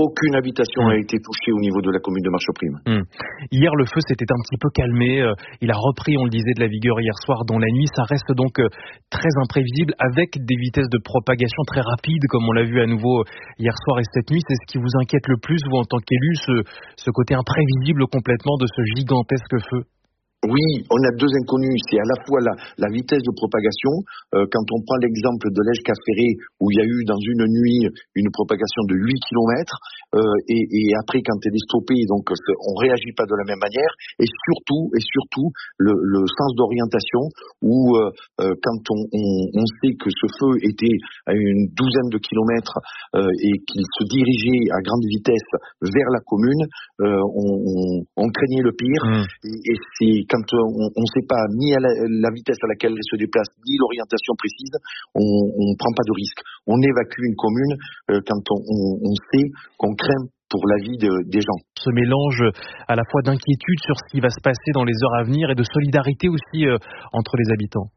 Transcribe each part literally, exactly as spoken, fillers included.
aucune habitation Mmh. a été touchée au niveau de la commune de Marcheprime. Mmh. Hier, le feu s'était un petit peu calmé. Euh, il a repris, on le disait, de la vigueur hier soir dans la nuit. Ça reste donc euh, très imprévisible avec des vitesses de propagation très rapides, comme on l'a vu à nouveau hier soir et cette nuit. C'est ce qui vous inquiète le plus, vous, en tant qu'élu, ce, ce côté imprévisible complètement de ce gigantesque feu? Oui, on a deux inconnus. C'est à la fois la, la vitesse de propagation. Euh, quand on prend l'exemple de l'Èche-Caféré, où il y a eu dans une nuit une propagation de huit kilomètres, euh, et, et après quand elle est stoppée, donc on réagit pas de la même manière. Et surtout, et surtout le, le sens d'orientation, où euh, euh, quand on, on, on sait que ce feu était à une douzaine de kilomètres euh, et qu'il se dirigeait à grande vitesse vers la commune, euh, on, on, on craignait le pire. Mmh. Et, et c'est quand on ne sait pas ni à la, la vitesse à laquelle elle se déplace, ni l'orientation précise, on ne prend pas de risque. On évacue une commune euh, quand on, on, on sait qu'on craint pour la vie de, des gens. Ce mélange à la fois d'inquiétude sur ce qui va se passer dans les heures à venir et de solidarité aussi euh, entre les habitants.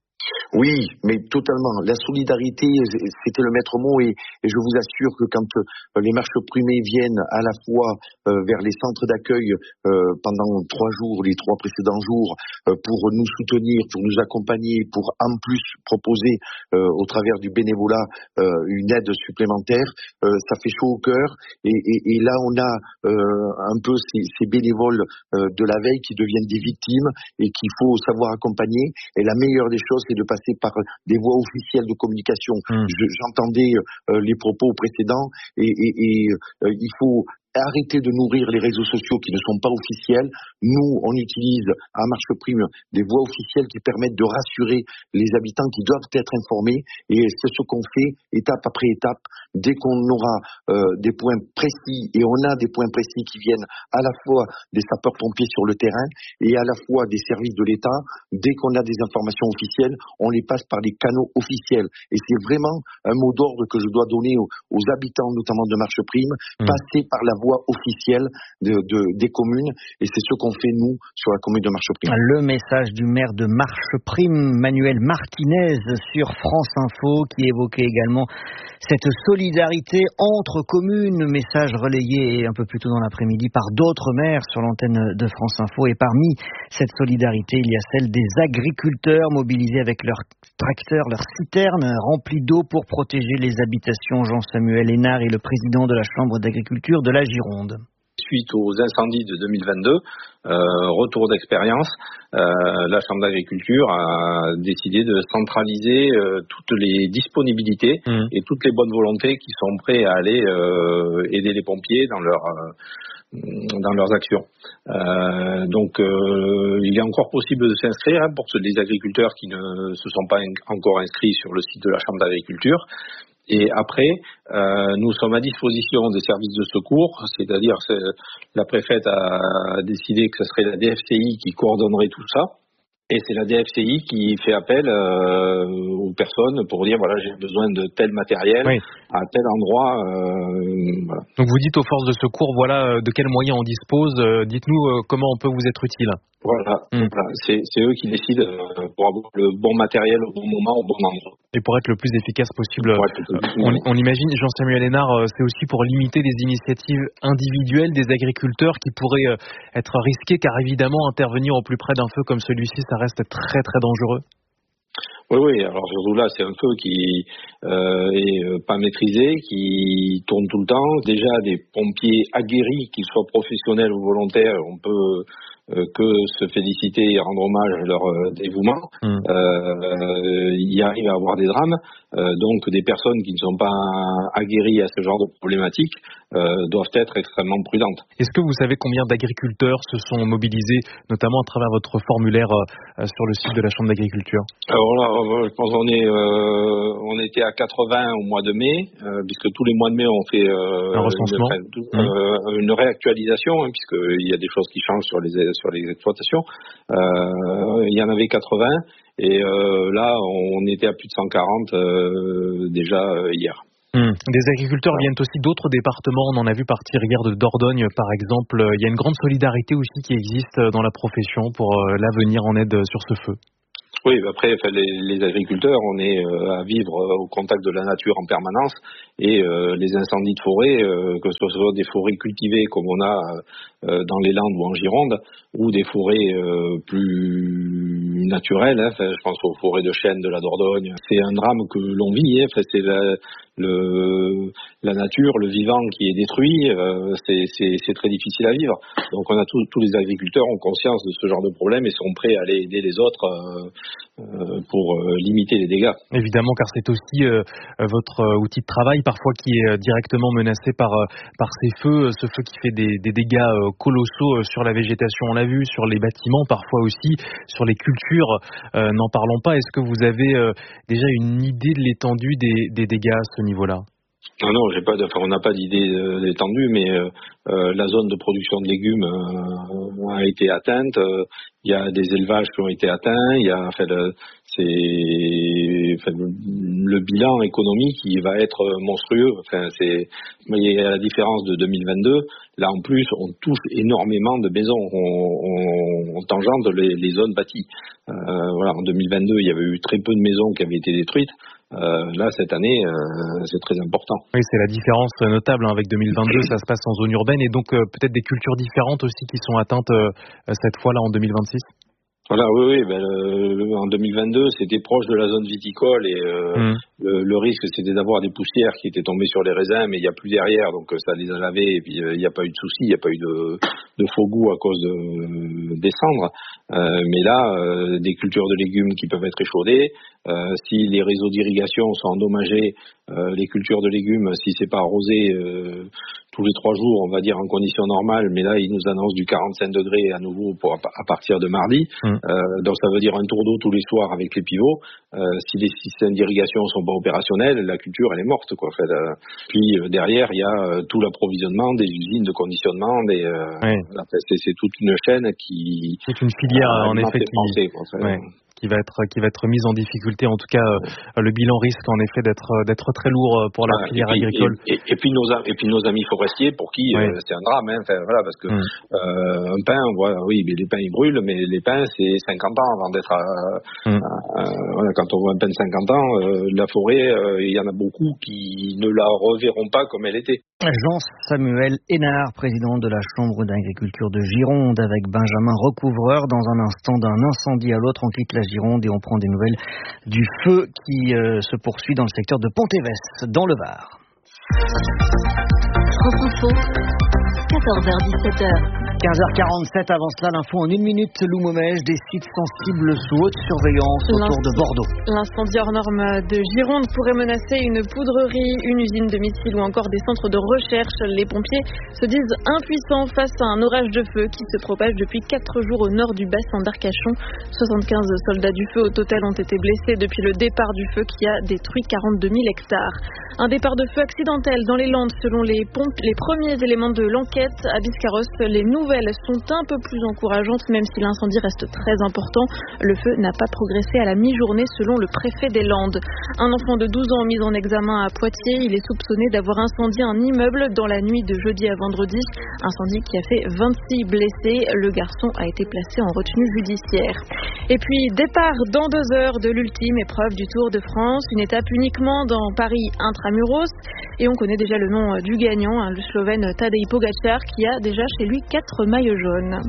Oui, mais totalement. La solidarité, c'était le maître mot, et, et je vous assure que quand euh, les Marcheprimés viennent à la fois euh, vers les centres d'accueil euh, pendant trois jours, les trois précédents jours, euh, pour nous soutenir, pour nous accompagner, pour en plus proposer euh, au travers du bénévolat euh, une aide supplémentaire, euh, ça fait chaud au cœur. Et, et, et là, on a euh, un peu ces, ces bénévoles euh, de la veille qui deviennent des victimes et qu'il faut savoir accompagner. Et la meilleure des choses, c'est de passer par des voies officielles de communication. Mmh. Je, j'entendais euh, les propos précédents, et, et, et euh, il faut arrêter de nourrir les réseaux sociaux qui ne sont pas officiels. Nous, on utilise à Marcheprime des voies officielles qui permettent de rassurer les habitants qui doivent être informés, et c'est ce qu'on fait étape après étape. Dès qu'on aura euh, des points précis, et on a des points précis qui viennent à la fois des sapeurs-pompiers sur le terrain et à la fois des services de l'État, dès qu'on a des informations officielles, on les passe par les canaux officiels. Et c'est vraiment un mot d'ordre que je dois donner aux, aux habitants, notamment de Marcheprime, mmh. passer par la voie officielle de, de, des communes, et c'est ce qu'on fait nous sur la commune de Marcheprime. Le message du maire de Marcheprime, Manuel Martinez, sur France Info, qui évoquait également cette solidarité entre communes, message relayé un peu plus tôt dans l'après-midi par d'autres maires sur l'antenne de France Info. Et parmi cette solidarité, il y a celle des agriculteurs mobilisés avec leurs tracteurs, leurs citernes remplies d'eau pour protéger les habitations. Jean-Samuel Hénard est le président de la Chambre d'agriculture de la Gironde. Suite aux incendies de deux mille vingt-deux, euh, retour d'expérience, euh, la Chambre d'agriculture a décidé de centraliser euh, toutes les disponibilités mmh. et toutes les bonnes volontés qui sont prêts à aller euh, aider les pompiers dans leur euh, dans leurs actions. Euh, donc euh, il est encore possible de s'inscrire hein, pour ceux des agriculteurs qui ne se sont pas in- encore inscrits sur le site de la Chambre d'agriculture. Et après, euh, nous sommes à disposition des services de secours, c'est-à-dire c'est, la préfète a décidé que ce serait la D F C I qui coordonnerait tout ça. Et c'est la D F C I qui fait appel euh, aux personnes pour dire voilà j'ai besoin de tel matériel oui. à tel endroit. Euh, voilà. Donc vous dites aux forces de secours voilà de quels moyens on dispose. Euh, dites-nous euh, comment on peut vous être utile. Voilà, mmh. voilà. C'est, c'est eux qui décident euh, pour avoir le bon matériel au bon moment, au bon endroit. Et pour être le plus efficace possible. Euh, on, on imagine, Jean-Samuel Hénard, euh, c'est aussi pour limiter les initiatives individuelles des agriculteurs qui pourraient euh, être risquées, car évidemment intervenir au plus près d'un feu comme celui-ci, ça reste très très dangereux. Oui, oui. Alors surtout là, c'est un feu qui euh, est pas maîtrisé, qui tourne tout le temps. Déjà, des pompiers aguerris, qu'ils soient professionnels ou volontaires, on peut euh, que se féliciter et rendre hommage à leur euh, dévouement. Mmh. Euh, il arrive à avoir des drames. Euh, donc, des personnes qui ne sont pas aguerries à ce genre de problématiques euh, doivent être extrêmement prudentes. Est-ce que vous savez combien d'agriculteurs se sont mobilisés, notamment à travers votre formulaire euh, sur le site de la Chambre d'agriculture ? Alors là, je pense qu'on est, euh, on était à quatre-vingts au mois de mai, euh, puisque tous les mois de mai on fait euh, un recensement, une, euh, une réactualisation, hein, puisqu'il y a des choses qui changent sur les sur les exploitations. Euh, il y en avait quatre-vingts, et euh, là on était à plus de cent quarante euh, déjà euh, hier. Mmh. Des agriculteurs viennent aussi d'autres départements. On en a vu partir hier de Dordogne, par exemple. Il y a une grande solidarité aussi qui existe dans la profession pour euh, là venir en aide sur ce feu. Oui, après, enfin, les, les agriculteurs, on est euh, à vivre euh, au contact de la nature en permanence, et euh, les incendies de forêt, euh, que ce soit des forêts cultivées comme on a euh, dans les Landes ou en Gironde, ou des forêts euh, plus naturelles, hein, enfin, je pense aux forêts de chênes de la Dordogne, c'est un drame que l'on vit, hein, enfin, c'est la, le, la nature, le vivant qui est détruit, euh, c'est, c'est, c'est très difficile à vivre. Donc on a tous, tous les agriculteurs ont conscience de ce genre de problème et sont prêts à aller aider les autres euh, euh, pour euh, limiter les dégâts. Évidemment, car c'est aussi euh, votre euh, outil de travail parfois qui est euh, directement menacé par euh, par ces feux, ce feu qui fait des, des dégâts euh, colossaux euh, sur la végétation, on l'a vu, sur les bâtiments parfois aussi, sur les cultures. Euh, n'en parlons pas. Est-ce que vous avez euh, déjà une idée de l'étendue des, des dégâts à ce niveau-là? Non, non, j'ai pas de, enfin, on n'a pas d'idée euh, d'étendue, mais euh, euh, la zone de production de légumes euh, a été atteinte. Il euh, y a des élevages qui ont été atteints. Il y a, enfin, le, c'est, enfin, le, le bilan économique, il va être monstrueux. Enfin, c'est, il y a la différence de deux mille vingt-deux. Là, en plus, on touche énormément de maisons. On, on, on tangente les, les zones bâties. Euh, voilà, en deux mille vingt-deux, il y avait eu très peu de maisons qui avaient été détruites. Euh, là, cette année, euh, c'est très important. Oui, c'est la différence notable hein, avec deux mille vingt-deux, ça se passe en zone urbaine et donc euh, peut-être des cultures différentes aussi qui sont atteintes euh, cette fois-là en deux mille vingt-six. Voilà, oui, oui. Ben, le, en deux mille vingt-deux, c'était proche de la zone viticole et euh, mmh. le, le risque, c'était d'avoir des poussières qui étaient tombées sur les raisins, mais il n'y a plus derrière, donc ça les a lavés et puis il n'y a pas eu de souci, il n'y a pas eu de, de faux goût à cause de, des cendres. Euh, mais là, euh, des cultures de légumes qui peuvent être échaudées. Euh, si les réseaux d'irrigation sont endommagés, euh, les cultures de légumes, si c'est pas arrosé euh, tous les trois jours, on va dire en conditions normales, mais là ils nous annoncent du quarante-cinq degrés à nouveau pour à partir de mardi. Mmh. Euh, donc ça veut dire un tour d'eau tous les soirs avec les pivots. Euh, si les systèmes d'irrigation sont pas opérationnels, la culture elle est morte quoi. En fait, euh, puis euh, derrière il y a euh, tout l'approvisionnement des usines de conditionnement, des, euh, oui. là, c'est, c'est toute une chaîne qui toute une filière euh, en effet qui pensée, quoi, en fait. Ouais. qui va être qui va être mise en difficulté. En tout cas, euh, le bilan risque en effet d'être d'être très lourd pour la voilà, filière et puis, agricole. Et, et, et puis nos et puis nos amis forestiers pour qui oui. euh, c'est un drame. Hein, enfin, voilà, parce que mm. euh, un pin, voilà, oui, mais les pins ils brûlent, mais les pins c'est cinquante ans avant d'être. À, mm. à, à, voilà, quand on voit un pin de cinquante ans, euh, la forêt, euh, il y en a beaucoup qui ne la reverront pas comme elle était. Jean-Samuel Hénard, président de la Chambre d'agriculture de Gironde, avec Benjamin Recouvreur. Dans un instant, d'un incendie à l'autre, on quitte la Gironde et on prend des nouvelles du feu qui euh, se poursuit dans le secteur de Pontévès, dans le Var. France Info, quatorze heures dix-sept heures. quinze heures quarante-sept, avant cela, l'info en une minute. Lou Momège, des sites sensibles sous haute surveillance autour de Bordeaux. L'incendie hors norme de Gironde pourrait menacer une poudrerie, une usine de missiles ou encore des centres de recherche. Les pompiers se disent impuissants face à un orage de feu qui se propage depuis quatre jours au nord du bassin d'Arcachon. soixante-quinze soldats du feu au total ont été blessés depuis le départ du feu qui a détruit quarante-deux mille hectares. Un départ de feu accidentel dans les Landes selon les, pompes, les premiers éléments de l'enquête. À Biscarrosse, les nouvelles sont un peu plus encourageantes, même si l'incendie reste très important. Le feu n'a pas progressé à la mi-journée selon le préfet des Landes. Un enfant de douze ans mis en examen à Poitiers. Il est soupçonné d'avoir incendié un immeuble dans la nuit de jeudi à vendredi. Incendie qui a fait vingt-six blessés. Le garçon a été placé en retenue judiciaire. Et puis, départ dans deux heures de l'ultime épreuve du Tour de France. Une étape uniquement dans Paris intramuros. Et on connaît déjà le nom du gagnant, le Slovène Tadej Pogačar, qui a déjà chez lui quatre maillot jaune.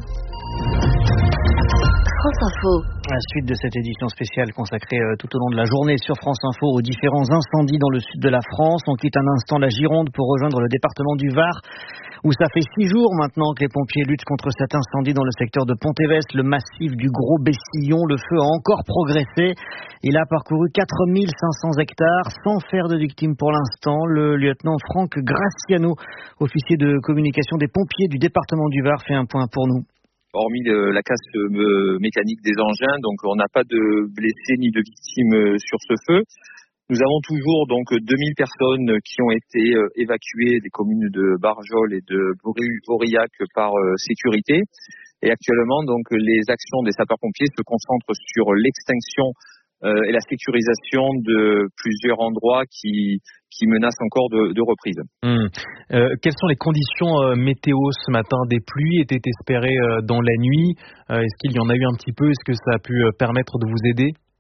France Info. La suite de cette édition spéciale consacrée euh, tout au long de la journée sur France Info aux différents incendies dans le sud de la France. On quitte un instant la Gironde pour rejoindre le département du Var, où ça fait six jours maintenant que les pompiers luttent contre cet incendie dans le secteur de Pontévès, le massif du Gros Bessillon. Le feu a encore progressé. Il a parcouru quatre mille cinq cents hectares sans faire de victimes pour l'instant. Le lieutenant Franck Graciano, officier de communication des pompiers du département du Var, fait un point pour nous. Hormis de la casse mécanique des engins, donc on n'a pas de blessés ni de victimes sur ce feu. Nous avons toujours donc deux mille personnes qui ont été évacuées des communes de Barjol et de Aurillac par sécurité. Et actuellement, donc les actions des sapeurs-pompiers se concentrent sur l'extinction euh, et la sécurisation de plusieurs endroits qui qui menacent encore de, de reprise. Mmh. Euh, quelles sont les conditions euh, météo ce matin? Des pluies étaient espérées euh, dans la nuit. Euh, est-ce qu'il y en a eu un petit peu? Est-ce que ça a pu euh, permettre de vous aider?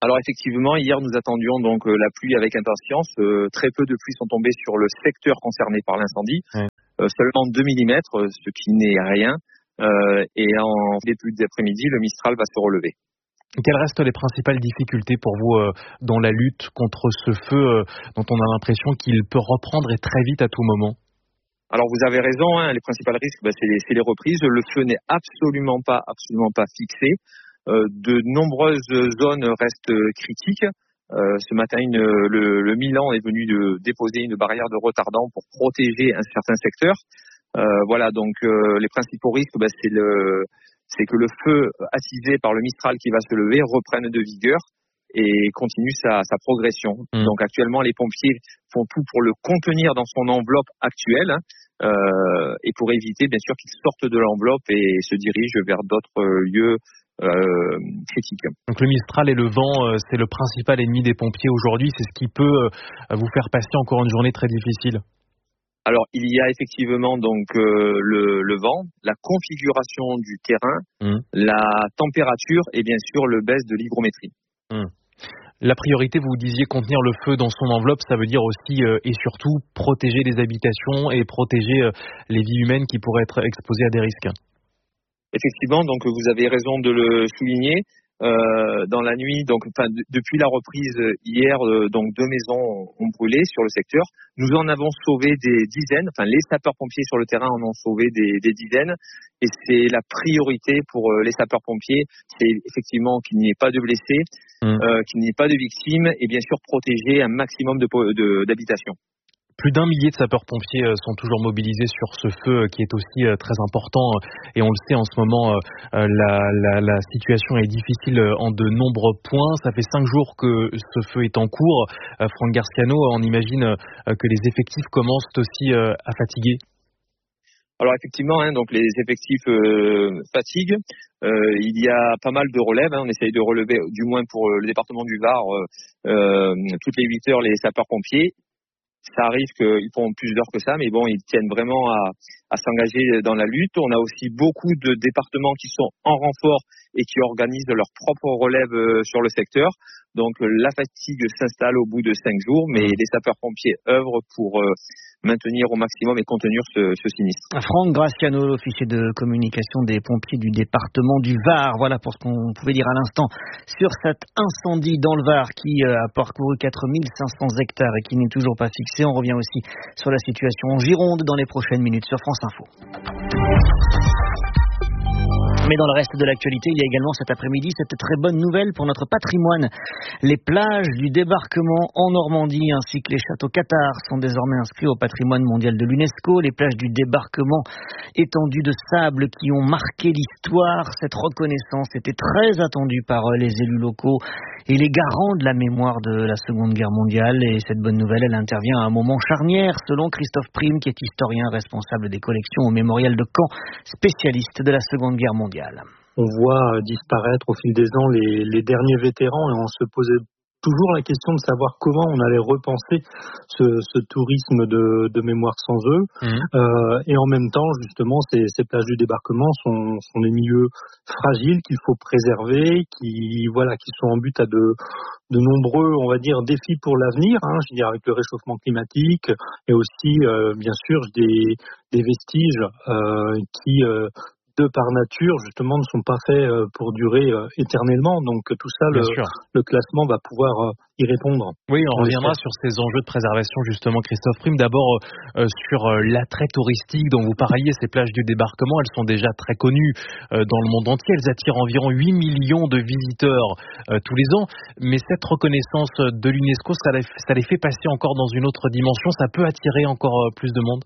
Alors effectivement, hier nous attendions donc euh, la pluie avec impatience. Euh, très peu de pluie sont tombées sur le secteur concerné par l'incendie, ouais. euh, seulement deux millimètres, ce qui n'est rien. Euh, et en début d'après-midi, le Mistral va se relever. Quelles restent les principales difficultés pour vous euh, dans la lutte contre ce feu euh, dont on a l'impression qu'il peut reprendre et très vite à tout moment? Alors vous avez raison, hein, les principaux risques, bah, c'est, les, c'est les reprises. Le feu n'est absolument pas, absolument pas fixé. Euh, de nombreuses zones restent critiques. Euh, ce matin, une, le, le Milan est venu de déposer une barrière de retardant pour protéger un certain secteur. Euh, voilà, donc euh, les principaux risques, bah, c'est, le, c'est que le feu attisé par le Mistral qui va se lever reprenne de vigueur et continue sa, sa progression. Mmh. Donc actuellement, les pompiers font tout pour le contenir dans son enveloppe actuelle, hein, euh, et pour éviter bien sûr qu'il sorte de l'enveloppe et se dirige vers d'autres lieux euh, critiques. Donc le Mistral et le vent, euh, c'est le principal ennemi des pompiers aujourd'hui. C'est ce qui peut euh, vous faire passer encore une journée très difficile. Alors il y a effectivement donc euh, le, le vent, la configuration du terrain, mmh. la température et bien sûr le baisse de l'hygrométrie. Mmh. La priorité, vous disiez contenir le feu dans son enveloppe, ça veut dire aussi euh, et surtout protéger les habitations et protéger euh, les vies humaines qui pourraient être exposées à des risques. Effectivement, donc vous avez raison de le souligner. Euh, dans la nuit, donc enfin, d- depuis la reprise hier, euh, donc deux maisons ont brûlé sur le secteur. Nous en avons sauvé des dizaines. Enfin, les sapeurs-pompiers sur le terrain en ont sauvé des, des dizaines. Et c'est la priorité pour euh, les sapeurs-pompiers, c'est effectivement qu'il n'y ait pas de blessés, mmh. euh, qu'il n'y ait pas de victimes, et bien sûr protéger un maximum de, de, d'habitations. Plus d'un millier de sapeurs-pompiers sont toujours mobilisés sur ce feu qui est aussi très important et on le sait en ce moment, la, la, la situation est difficile en de nombreux points. Ça fait cinq jours que ce feu est en cours. Franck Garciano, on imagine que les effectifs commencent aussi à fatiguer. Alors effectivement, hein, donc les effectifs euh, fatiguent. Euh, il y a pas mal de relèves. Hein, on essaye de relever, du moins pour le département du Var, euh, euh, toutes les huit heures les sapeurs-pompiers. Ça arrive qu'ils font plus d'heures que ça, mais bon, ils tiennent vraiment à, à s'engager dans la lutte. On a aussi beaucoup de départements qui sont en renfort et qui organisent leur propre relève sur le secteur. Donc la fatigue s'installe au bout de cinq jours, mais les sapeurs-pompiers œuvrent pour euh, maintenir au maximum et contenir ce, ce sinistre. Franck Graciano, l'officier de communication des pompiers du département du Var. Voilà pour ce qu'on pouvait dire à l'instant sur cet incendie dans le Var qui a parcouru quatre mille cinq cents hectares et qui n'est toujours pas fixé. On revient aussi sur la situation en Gironde dans les prochaines minutes sur France Info. Mais dans le reste de l'actualité, il y a également cet après-midi cette très bonne nouvelle pour notre patrimoine. Les plages du débarquement en Normandie ainsi que les châteaux cathares sont désormais inscrits au patrimoine mondial de l'UNESCO. Les plages du débarquement étendues de sable qui ont marqué l'histoire. Cette reconnaissance était très attendue par les élus locaux et les garants de la mémoire de la Seconde Guerre mondiale. Et cette bonne nouvelle, elle intervient à un moment charnière, selon Christophe Prime, qui est historien responsable des collections au mémorial de Caen, spécialiste de la Seconde Guerre mondiale. On voit disparaître au fil des ans les, les derniers vétérans et on se posait toujours la question de savoir comment on allait repenser ce, ce tourisme de, de mémoire sans eux. Mmh. Euh, et en même temps, justement, ces, ces plages du débarquement sont, sont des milieux fragiles qu'il faut préserver, qui, voilà, qui sont en but à de, de nombreux, on va dire, défis pour l'avenir, hein, je veux dire, avec le réchauffement climatique et aussi, euh, bien sûr, des, des vestiges euh, qui... Euh, de par nature, justement, ne sont pas faits pour durer éternellement. Donc tout ça, le, le classement va pouvoir y répondre. Oui, on reviendra sur ces enjeux de préservation, justement, Christophe Prime. D'abord, euh, sur l'attrait touristique dont vous parliez, ces plages du débarquement, elles sont déjà très connues euh, dans le monde entier. Elles attirent environ huit millions de visiteurs euh, tous les ans. Mais cette reconnaissance de l'UNESCO, ça les, ça les fait passer encore dans une autre dimension. Ça peut attirer encore plus de monde.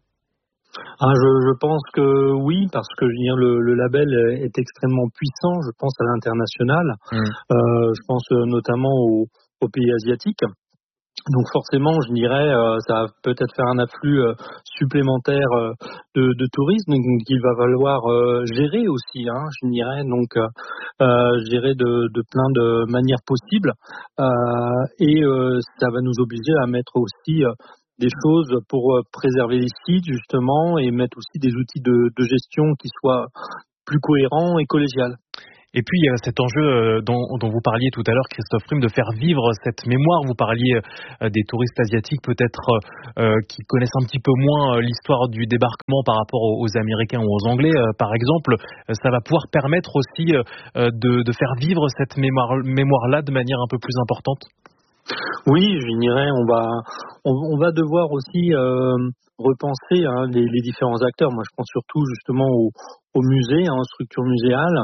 Ah, je, je pense que oui, parce que je veux dire, le, le label est extrêmement puissant, je pense à l'international, mmh. euh, je pense notamment aux, aux pays asiatiques. Donc forcément, je dirais, euh, ça va peut-être faire un afflux euh, supplémentaire euh, de, de tourisme, donc il va falloir euh, gérer aussi, hein, je dirais, donc euh, gérer de, de plein de manières possibles, euh, et euh, ça va nous obliger à mettre aussi euh, des choses pour préserver les sites, justement, et mettre aussi des outils de, de gestion qui soient plus cohérents et collégiales. Et puis il y a cet enjeu dont, dont vous parliez tout à l'heure, Christophe Prime, de faire vivre cette mémoire. Vous parliez des touristes asiatiques peut-être euh, qui connaissent un petit peu moins l'histoire du débarquement par rapport aux, aux Américains ou aux Anglais, euh, par exemple. Ça va pouvoir permettre aussi euh, de, de faire vivre cette mémoire, mémoire-là de manière un peu plus importante. Oui, je dirais, on va, on, on va devoir aussi euh, repenser hein, les, les différents acteurs. Moi, je pense surtout justement aux, aux musées, hein, aux structures muséales,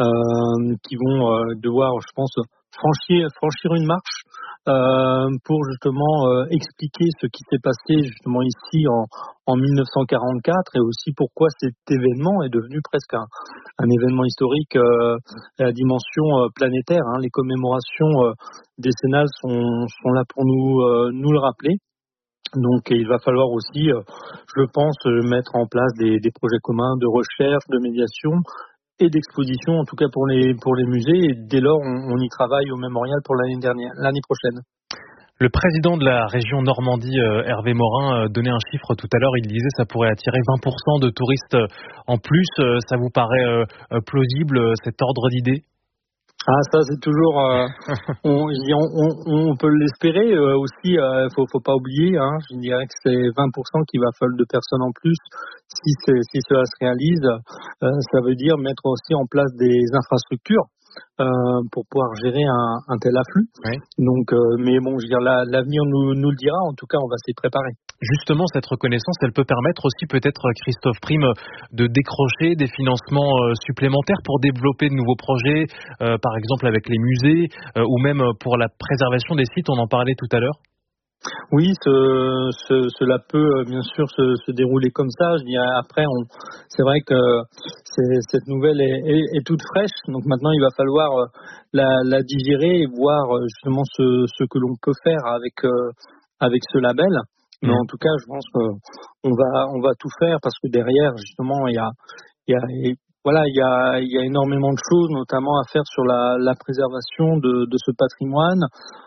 euh, qui vont euh, devoir, je pense, franchir, franchir une marche euh, pour justement euh, expliquer ce qui s'est passé justement ici en, en mille neuf cent quarante-quatre et aussi pourquoi cet événement est devenu presque un, un événement historique euh, à la dimension euh, planétaire. Hein. Les commémorations euh, décennales sont, sont là pour nous, euh, nous le rappeler. Donc il va falloir aussi, euh, je pense, mettre en place des, des projets communs de recherche, de médiation et d'exposition, en tout cas pour les, pour les musées. Et dès lors, on, on y travaille au mémorial pour l'année dernière, l'année prochaine. Le président de la région Normandie, euh, Hervé Morin, euh, donnait un chiffre tout à l'heure. Il disait que ça pourrait attirer vingt pour cent de touristes en plus. Euh, ça vous paraît euh, plausible, cet ordre d'idée ? Ah, ça c'est toujours, euh, on, on, on, on peut l'espérer euh, aussi. Euh, faut, faut pas oublier. Hein, je dirais que c'est vingt pour cent qui va falloir de personnes en plus. Si, c'est, si cela se réalise, euh, ça veut dire mettre aussi en place des infrastructures euh, pour pouvoir gérer un, un tel afflux. Oui. Donc, euh, mais bon, je veux dire, la, l'avenir nous, nous le dira. En tout cas, on va s'y préparer. Justement, cette reconnaissance, elle peut permettre aussi peut-être, Christophe Prime, de décrocher des financements supplémentaires pour développer de nouveaux projets, euh, par exemple avec les musées, euh, ou même pour la préservation des sites, on en parlait tout à l'heure. Oui, ce, ce, cela peut bien sûr se, se dérouler comme ça. Je dirais après, on, c'est vrai que c'est, cette nouvelle est, est, est toute fraîche, donc maintenant il va falloir la, la digérer et voir justement ce, ce que l'on peut faire avec, euh, avec ce label. Mais mmh. en tout cas, je pense qu'on va, on va tout faire parce que derrière, justement, il y a, il y a, voilà, il y a, il y a énormément de choses, notamment à faire sur la, la préservation de, de ce patrimoine.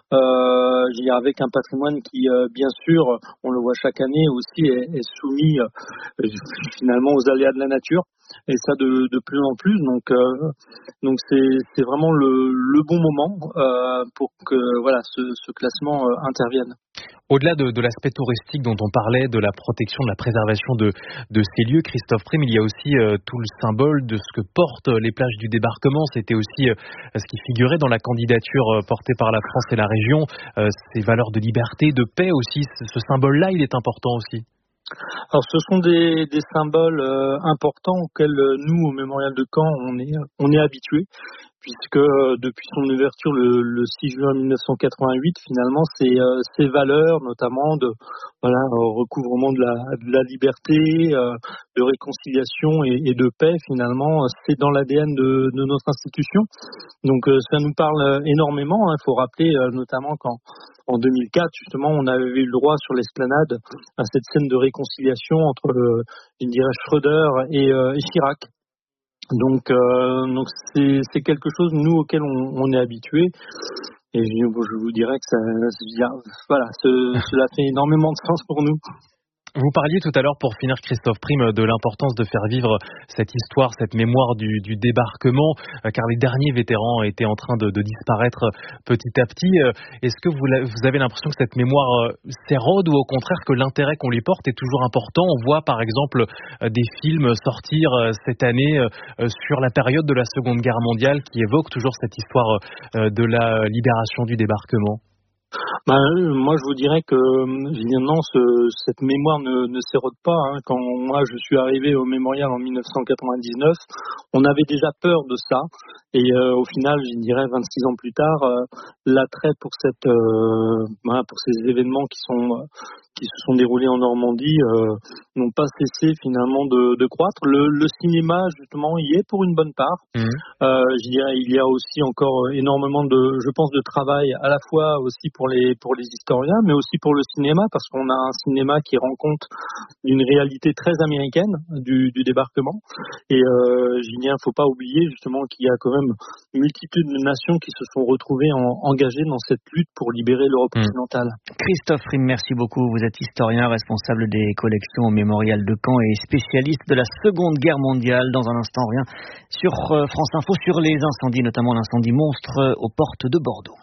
Euh, je dirais avec un patrimoine qui, euh, bien sûr, on le voit chaque année aussi, est, est soumis euh, finalement aux aléas de la nature. Et ça de, de plus en plus. Donc, euh, donc c'est, c'est vraiment le, le bon moment euh, pour que voilà ce, ce classement euh, intervienne. Au-delà de, de l'aspect touristique dont on parlait, de la protection, de la préservation de, de ces lieux, Christophe Prime, il y a aussi euh, tout le symbole de ce que portent les plages du débarquement. C'était aussi euh, ce qui figurait dans la candidature euh, portée par la France et la région. Euh, ces valeurs de liberté, de paix aussi. Ce, ce symbole-là, il est important aussi. Alors, ce sont des, des symboles euh, importants auxquels nous, au Mémorial de Caen, on est, on est habitués, puisque euh, depuis son ouverture le, le six juin mille neuf cent quatre-vingt-huit, finalement, ces, euh, ces valeurs, notamment de voilà, recouvrement de la, de la liberté, euh, de réconciliation et, et de paix, finalement, c'est dans l'A D N de, de notre institution. Donc, euh, ça nous parle énormément. Il hein. faut rappeler, euh, notamment quand en deux mille quatre, justement, on avait eu le droit sur l'esplanade à cette scène de réconciliation entre, euh, je dirais, Schröder et, euh, et Chirac. Donc, euh, donc c'est, c'est quelque chose, nous, auquel on, on est habitués. Et je, je vous dirais que ça, voilà, ce, cela fait énormément de sens pour nous. Vous parliez tout à l'heure, pour finir, Christophe Prime, de l'importance de faire vivre cette histoire, cette mémoire du, du débarquement, car les derniers vétérans étaient en train de, de disparaître petit à petit. Est-ce que vous, vous avez l'impression que cette mémoire s'érode ou au contraire que l'intérêt qu'on lui porte est toujours important ? On voit par exemple des films sortir cette année sur la période de la Seconde Guerre mondiale qui évoquent toujours cette histoire de la libération du débarquement. Ben, moi, je vous dirais que évidemment, ce, cette mémoire ne, ne s'érode pas. Hein. Quand moi, je suis arrivé au Mémorial en mille neuf cent quatre-vingt-dix-neuf, on avait déjà peur de ça. Et euh, au final, je dirais vingt-six ans plus tard, euh, l'attrait pour cette, euh, ben, pour ces événements qui sont euh, qui se sont déroulés en Normandie euh, n'ont pas cessé finalement de, de croître. Le, le cinéma, justement, y est pour une bonne part. Mmh. Euh, je dirais, il y a aussi encore énormément de, je pense, de travail à la fois aussi pour pour les pour les historiens, mais aussi pour le cinéma, parce qu'on a un cinéma qui rend compte d'une réalité très américaine du, du débarquement. Et euh, Julien, faut pas oublier justement qu'il y a quand même une multitude de nations qui se sont retrouvées en, engagées dans cette lutte pour libérer l'Europe occidentale. Christophe Riem, merci beaucoup. Vous êtes historien, responsable des collections au Mémorial de Caen et spécialiste de la Seconde Guerre mondiale. Dans un instant, rien sur France Info sur les incendies, notamment l'incendie monstre aux portes de Bordeaux.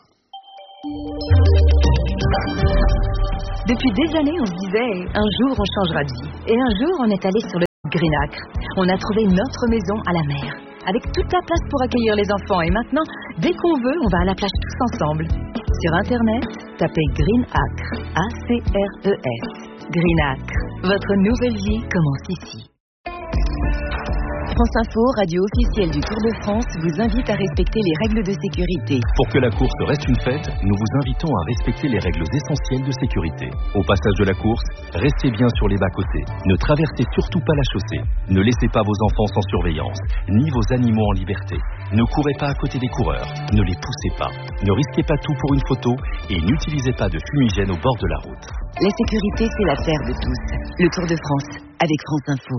Depuis des années, on se disait un jour on changera de vie. Et un jour, on est allé sur le Greenacre. On a trouvé notre maison à la mer, avec toute la place pour accueillir les enfants. Et maintenant, dès qu'on veut, on va à la plage tous ensemble. Sur Internet, tapez Greenacre, A C R E S. Greenacre, votre nouvelle vie commence ici. France Info, radio officielle du Tour de France, vous invite à respecter les règles de sécurité. Pour que la course reste une fête, nous vous invitons à respecter les règles essentielles de sécurité. Au passage de la course, restez bien sur les bas-côtés. Ne traversez surtout pas la chaussée. Ne laissez pas vos enfants sans surveillance, ni vos animaux en liberté. Ne courez pas à côté des coureurs. Ne les poussez pas. Ne risquez pas tout pour une photo et n'utilisez pas de fumigène au bord de la route. La sécurité, c'est l'affaire de tous. Le Tour de France, avec France Info.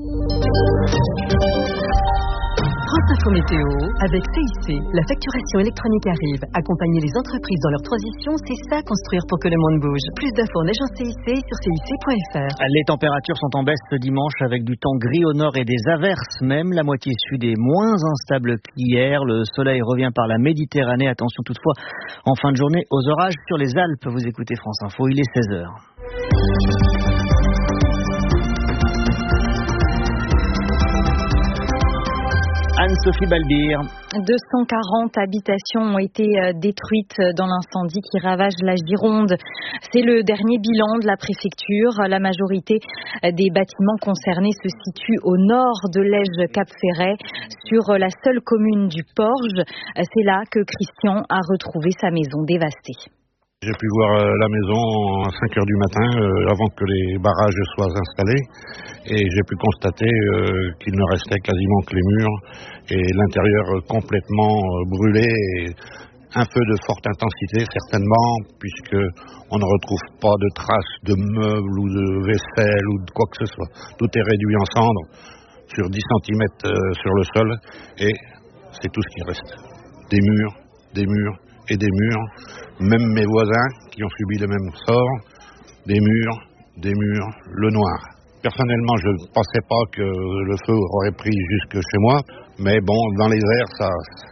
France Info Météo, avec C I C, la facturation électronique arrive. Accompagner les entreprises dans leur transition, c'est ça construire pour que le monde bouge. Plus d'infos en agence C I C sur C I C point F R. Les températures sont en baisse ce dimanche avec du temps gris au nord et des averses. Même la moitié sud est moins instable qu'hier. Le soleil revient par la Méditerranée. Attention toutefois, en fin de journée, aux orages sur les Alpes. Vous écoutez France Info, il est seize heures. Anne-Sophie Balbir. deux cent quarante habitations ont été détruites dans l'incendie qui ravage la Gironde. C'est le dernier bilan de la préfecture. La majorité des bâtiments concernés se situe au nord de Lège-Cap-Ferret, sur la seule commune du Porge. C'est là que Christian a retrouvé sa maison dévastée. J'ai pu voir la maison à cinq heures du matin, euh, avant que les barrages soient installés, et j'ai pu constater euh, qu'il ne restait quasiment que les murs et l'intérieur complètement euh, brûlé, et un feu de forte intensité certainement, puisque on ne retrouve pas de traces de meubles ou de vaisselle ou de quoi que ce soit. Tout est réduit en cendres sur dix centimètres euh, sur le sol, et c'est tout ce qui reste. Des murs, des murs et des murs. Même mes voisins qui ont subi le même sort, des murs, des murs, le noir. Personnellement, je ne pensais pas que le feu aurait pris jusque chez moi, mais bon, dans les airs, ça,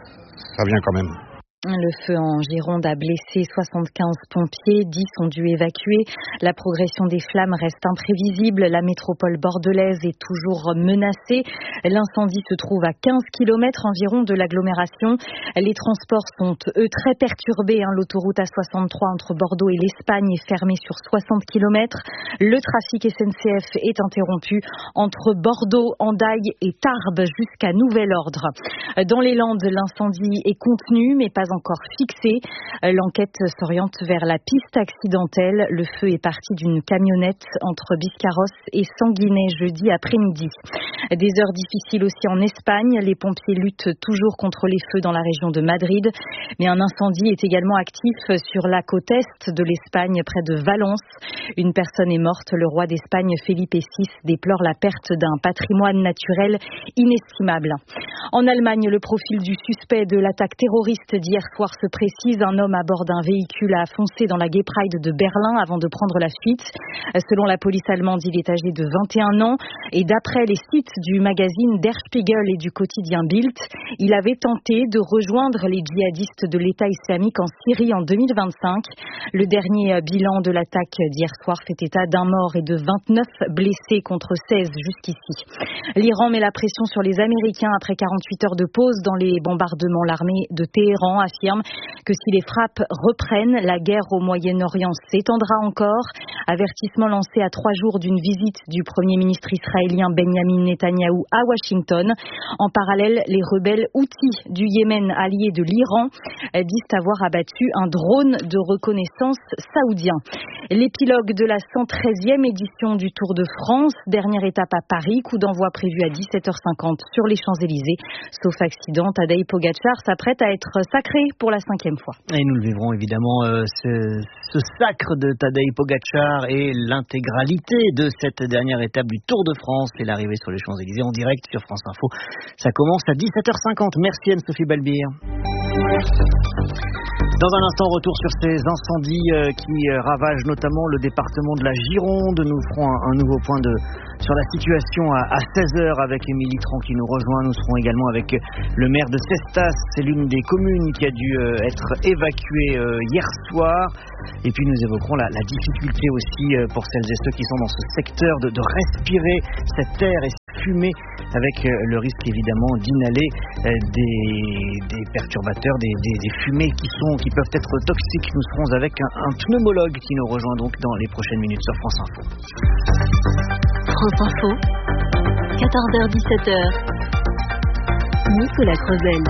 ça vient quand même. Le feu en Gironde a blessé soixante-quinze pompiers, dix ont dû évacuer. La progression des flammes reste imprévisible. La métropole bordelaise est toujours menacée. L'incendie se trouve à quinze kilomètres environ de l'agglomération. Les transports sont, eux, très perturbés. L'autoroute A soixante-trois entre Bordeaux et l'Espagne est fermée sur soixante kilomètres. Le trafic S N C F est interrompu entre Bordeaux, Hendaye et Tarbes jusqu'à nouvel ordre. Dans les Landes, l'incendie est contenu, mais pas encore fixé. L'enquête s'oriente vers la piste accidentelle. Le feu est parti d'une camionnette entre Biscarrosse et Sanguinet jeudi après-midi. Des heures difficiles aussi en Espagne. Les pompiers luttent toujours contre les feux dans la région de Madrid. Mais un incendie est également actif sur la côte est de l'Espagne, près de Valence. Une personne est morte. Le roi d'Espagne, Felipe six, déplore la perte d'un patrimoine naturel inestimable. En Allemagne, le profil du suspect de l'attaque terroriste d'hier soir se précise. Un homme à bord d'un véhicule a foncé dans la Gay Pride de Berlin avant de prendre la fuite. Selon la police allemande, il est âgé de vingt et un ans et d'après les sites du magazine Der Spiegel et du quotidien Bild, il avait tenté de rejoindre les djihadistes de l'État islamique en Syrie en deux mille vingt-cinq. Le dernier bilan de l'attaque d'hier soir fait état d'un mort et de vingt-neuf blessés contre seize jusqu'ici. L'Iran met la pression sur les Américains après quarante-huit heures de pause dans les bombardements. L'armée de Téhéran affirme que si les frappes reprennent, la guerre au Moyen-Orient s'étendra encore. Avertissement lancé à trois jours d'une visite du Premier ministre israélien Benjamin Netanyahu Netanyahou à Washington. En parallèle, les rebelles Houthis du Yémen, alliés de l'Iran, disent avoir abattu un drone de reconnaissance saoudien. L'épilogue de la cent treizième édition du Tour de France, dernière étape à Paris, coup d'envoi prévu à dix-sept heures cinquante sur les Champs-Élysées. Sauf accident, Tadej Pogačar s'apprête à être sacré pour la cinquième fois. Et nous le vivrons évidemment, euh, ce, ce sacre de Tadej Pogačar et l'intégralité de cette dernière étape du Tour de France et l'arrivée sur les Champs-Élysées en direct sur France Info. Ça commence à dix-sept heures cinquante. Merci Anne-Sophie Balbir. Dans un instant, retour sur ces incendies euh, qui euh, ravagent notamment le département de la Gironde. Nous ferons un, un nouveau point de, sur la situation à, à seize heures avec Émilie Tran qui nous rejoint. Nous serons également avec le maire de Cestas. C'est l'une des communes qui a dû euh, être évacuée euh, hier soir. Et puis nous évoquerons la, la difficulté aussi euh, pour celles et ceux qui sont dans ce secteur de, de respirer cette air et cette fumée avec euh, le risque évidemment d'inhaler euh, des, des perturbateurs, des, des, des fumées qui sont qui peuvent être toxiques. Nous serons avec un, un pneumologue qui nous rejoint donc dans les prochaines minutes sur France Info. France Info, quatorze heures dix-sept heures. Nicolas Crevel.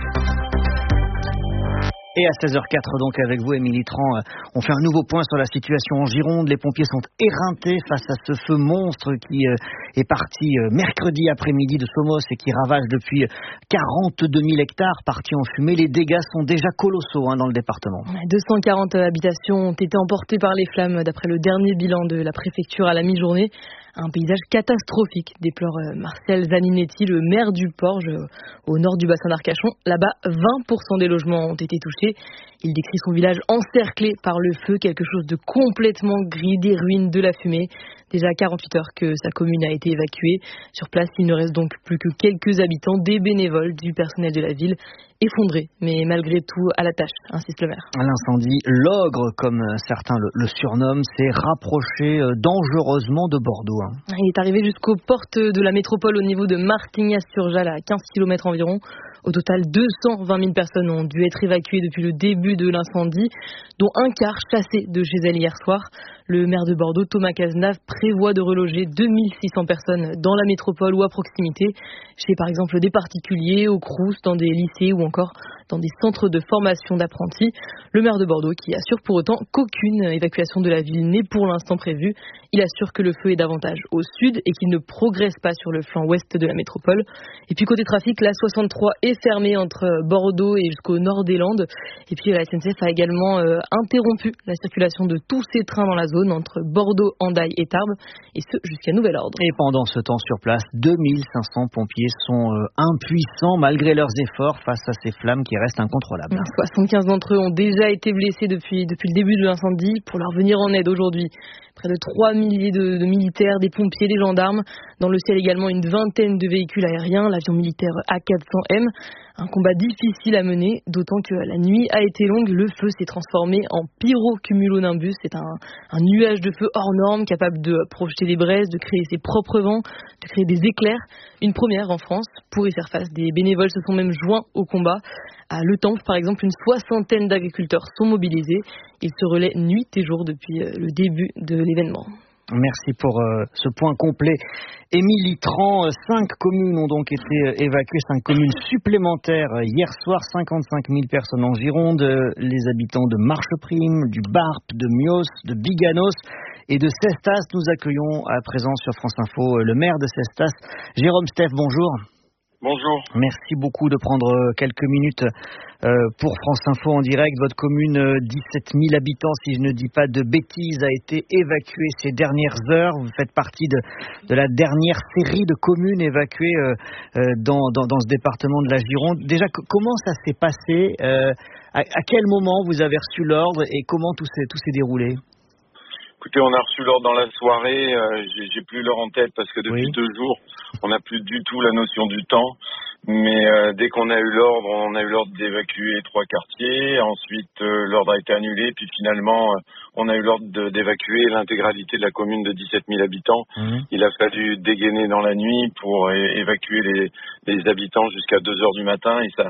Et à seize heures quatre, donc avec vous, Émilie Tran, on fait un nouveau point sur la situation en Gironde. Les pompiers sont éreintés face à ce feu monstre qui est parti mercredi après-midi de Somos et qui ravage depuis quarante-deux mille hectares partis en fumée. Les dégâts sont déjà colossaux hein, dans le département. deux cent quarante habitations ont été emportées par les flammes d'après le dernier bilan de la préfecture à la mi-journée. Un paysage catastrophique, déplore Martial Zaninetti, le maire du Porge, au nord du bassin d'Arcachon. Là-bas, vingt pour cent des logements ont été touchés. Il décrit son village encerclé par le feu, quelque chose de complètement gris, des ruines, de la fumée. Déjà quarante-huit heures que sa commune a été évacuée. Sur place, il ne reste donc plus que quelques habitants, des bénévoles, du personnel de la ville, effondrés, mais malgré tout à la tâche, insiste le maire. L'incendie, l'ogre, comme certains le, le surnomment, s'est rapproché dangereusement de Bordeaux. Hein. Il est arrivé jusqu'aux portes de la métropole au niveau de Martignas-sur-Jalles, à quinze kilomètres environ. Au total, deux cent vingt mille personnes ont dû être évacuées depuis le début de l'incendie, dont un quart chassé de chez elles hier soir. Le maire de Bordeaux, Thomas Cazenave, prévoit de reloger deux mille six cents personnes dans la métropole ou à proximité, chez par exemple des particuliers, au Crous, dans des lycées ou encore dans des centres de formation d'apprentis. Le maire de Bordeaux qui assure pour autant qu'aucune évacuation de la ville n'est pour l'instant prévue. Il assure que le feu est davantage au sud et qu'il ne progresse pas sur le flanc ouest de la métropole. Et puis côté trafic, la soixante-trois est fermée entre Bordeaux et jusqu'au nord des Landes. Et puis la S N C F a également euh, interrompu la circulation de tous ces trains dans la zone entre Bordeaux, Hendaye et Tarbes, et ce jusqu'à nouvel ordre. Et pendant ce temps sur place, deux mille cinq cents pompiers sont euh, impuissants malgré leurs efforts face à ces flammes qui restent incontrôlables. soixante-quinze d'entre eux ont déjà été blessés depuis, depuis le début de l'incendie. Pour leur venir en aide aujourd'hui, près de trois milliers de, de militaires, des pompiers, des gendarmes. Dans le ciel également une vingtaine de véhicules aériens, l'avion militaire A quatre cents M. Un combat difficile à mener, d'autant que la nuit a été longue. Le feu s'est transformé en pyrocumulonimbus. C'est un, un nuage de feu hors norme capable de projeter des braises, de créer ses propres vents, de créer des éclairs. Une première en France pour y faire face. Des bénévoles se sont même joints au combat. À Le Temple, par exemple, une soixantaine d'agriculteurs sont mobilisés. Ils se relaient nuit et jour depuis le début de l'événement. Merci pour euh, ce point complet. Émilie Tran, cinq communes ont donc été évacuées, cinq communes supplémentaires hier soir, cinquante-cinq mille personnes en Gironde, les habitants de Marcheprime, du Barp, de Mios, de Biganos et de Cestas. Nous accueillons à présent sur France Info le maire de Cestas, Jérôme Steph, bonjour. Bonjour. Merci beaucoup de prendre quelques minutes pour France Info en direct. Votre commune, dix-sept mille habitants, si je ne dis pas de bêtises, a été évacuée ces dernières heures. Vous faites partie de, de la dernière série de communes évacuées dans, dans, dans ce département de la Gironde. Déjà, comment ça s'est passé ? à, à quel moment vous avez reçu l'ordre et comment tout s'est, tout s'est déroulé ? Écoutez, on a reçu l'ordre dans la soirée, euh, j'ai, j'ai plus l'heure en tête parce que depuis oui. deux jours, on n'a plus du tout la notion du temps. Mais euh, dès qu'on a eu l'ordre, on a eu l'ordre d'évacuer trois quartiers. Ensuite, euh, l'ordre a été annulé. Puis finalement, euh, on a eu l'ordre de, d'évacuer l'intégralité de la commune de dix-sept mille habitants. Mmh. Il a fallu dégainer dans la nuit pour é- évacuer les, les habitants jusqu'à deux heures du matin. Et ça,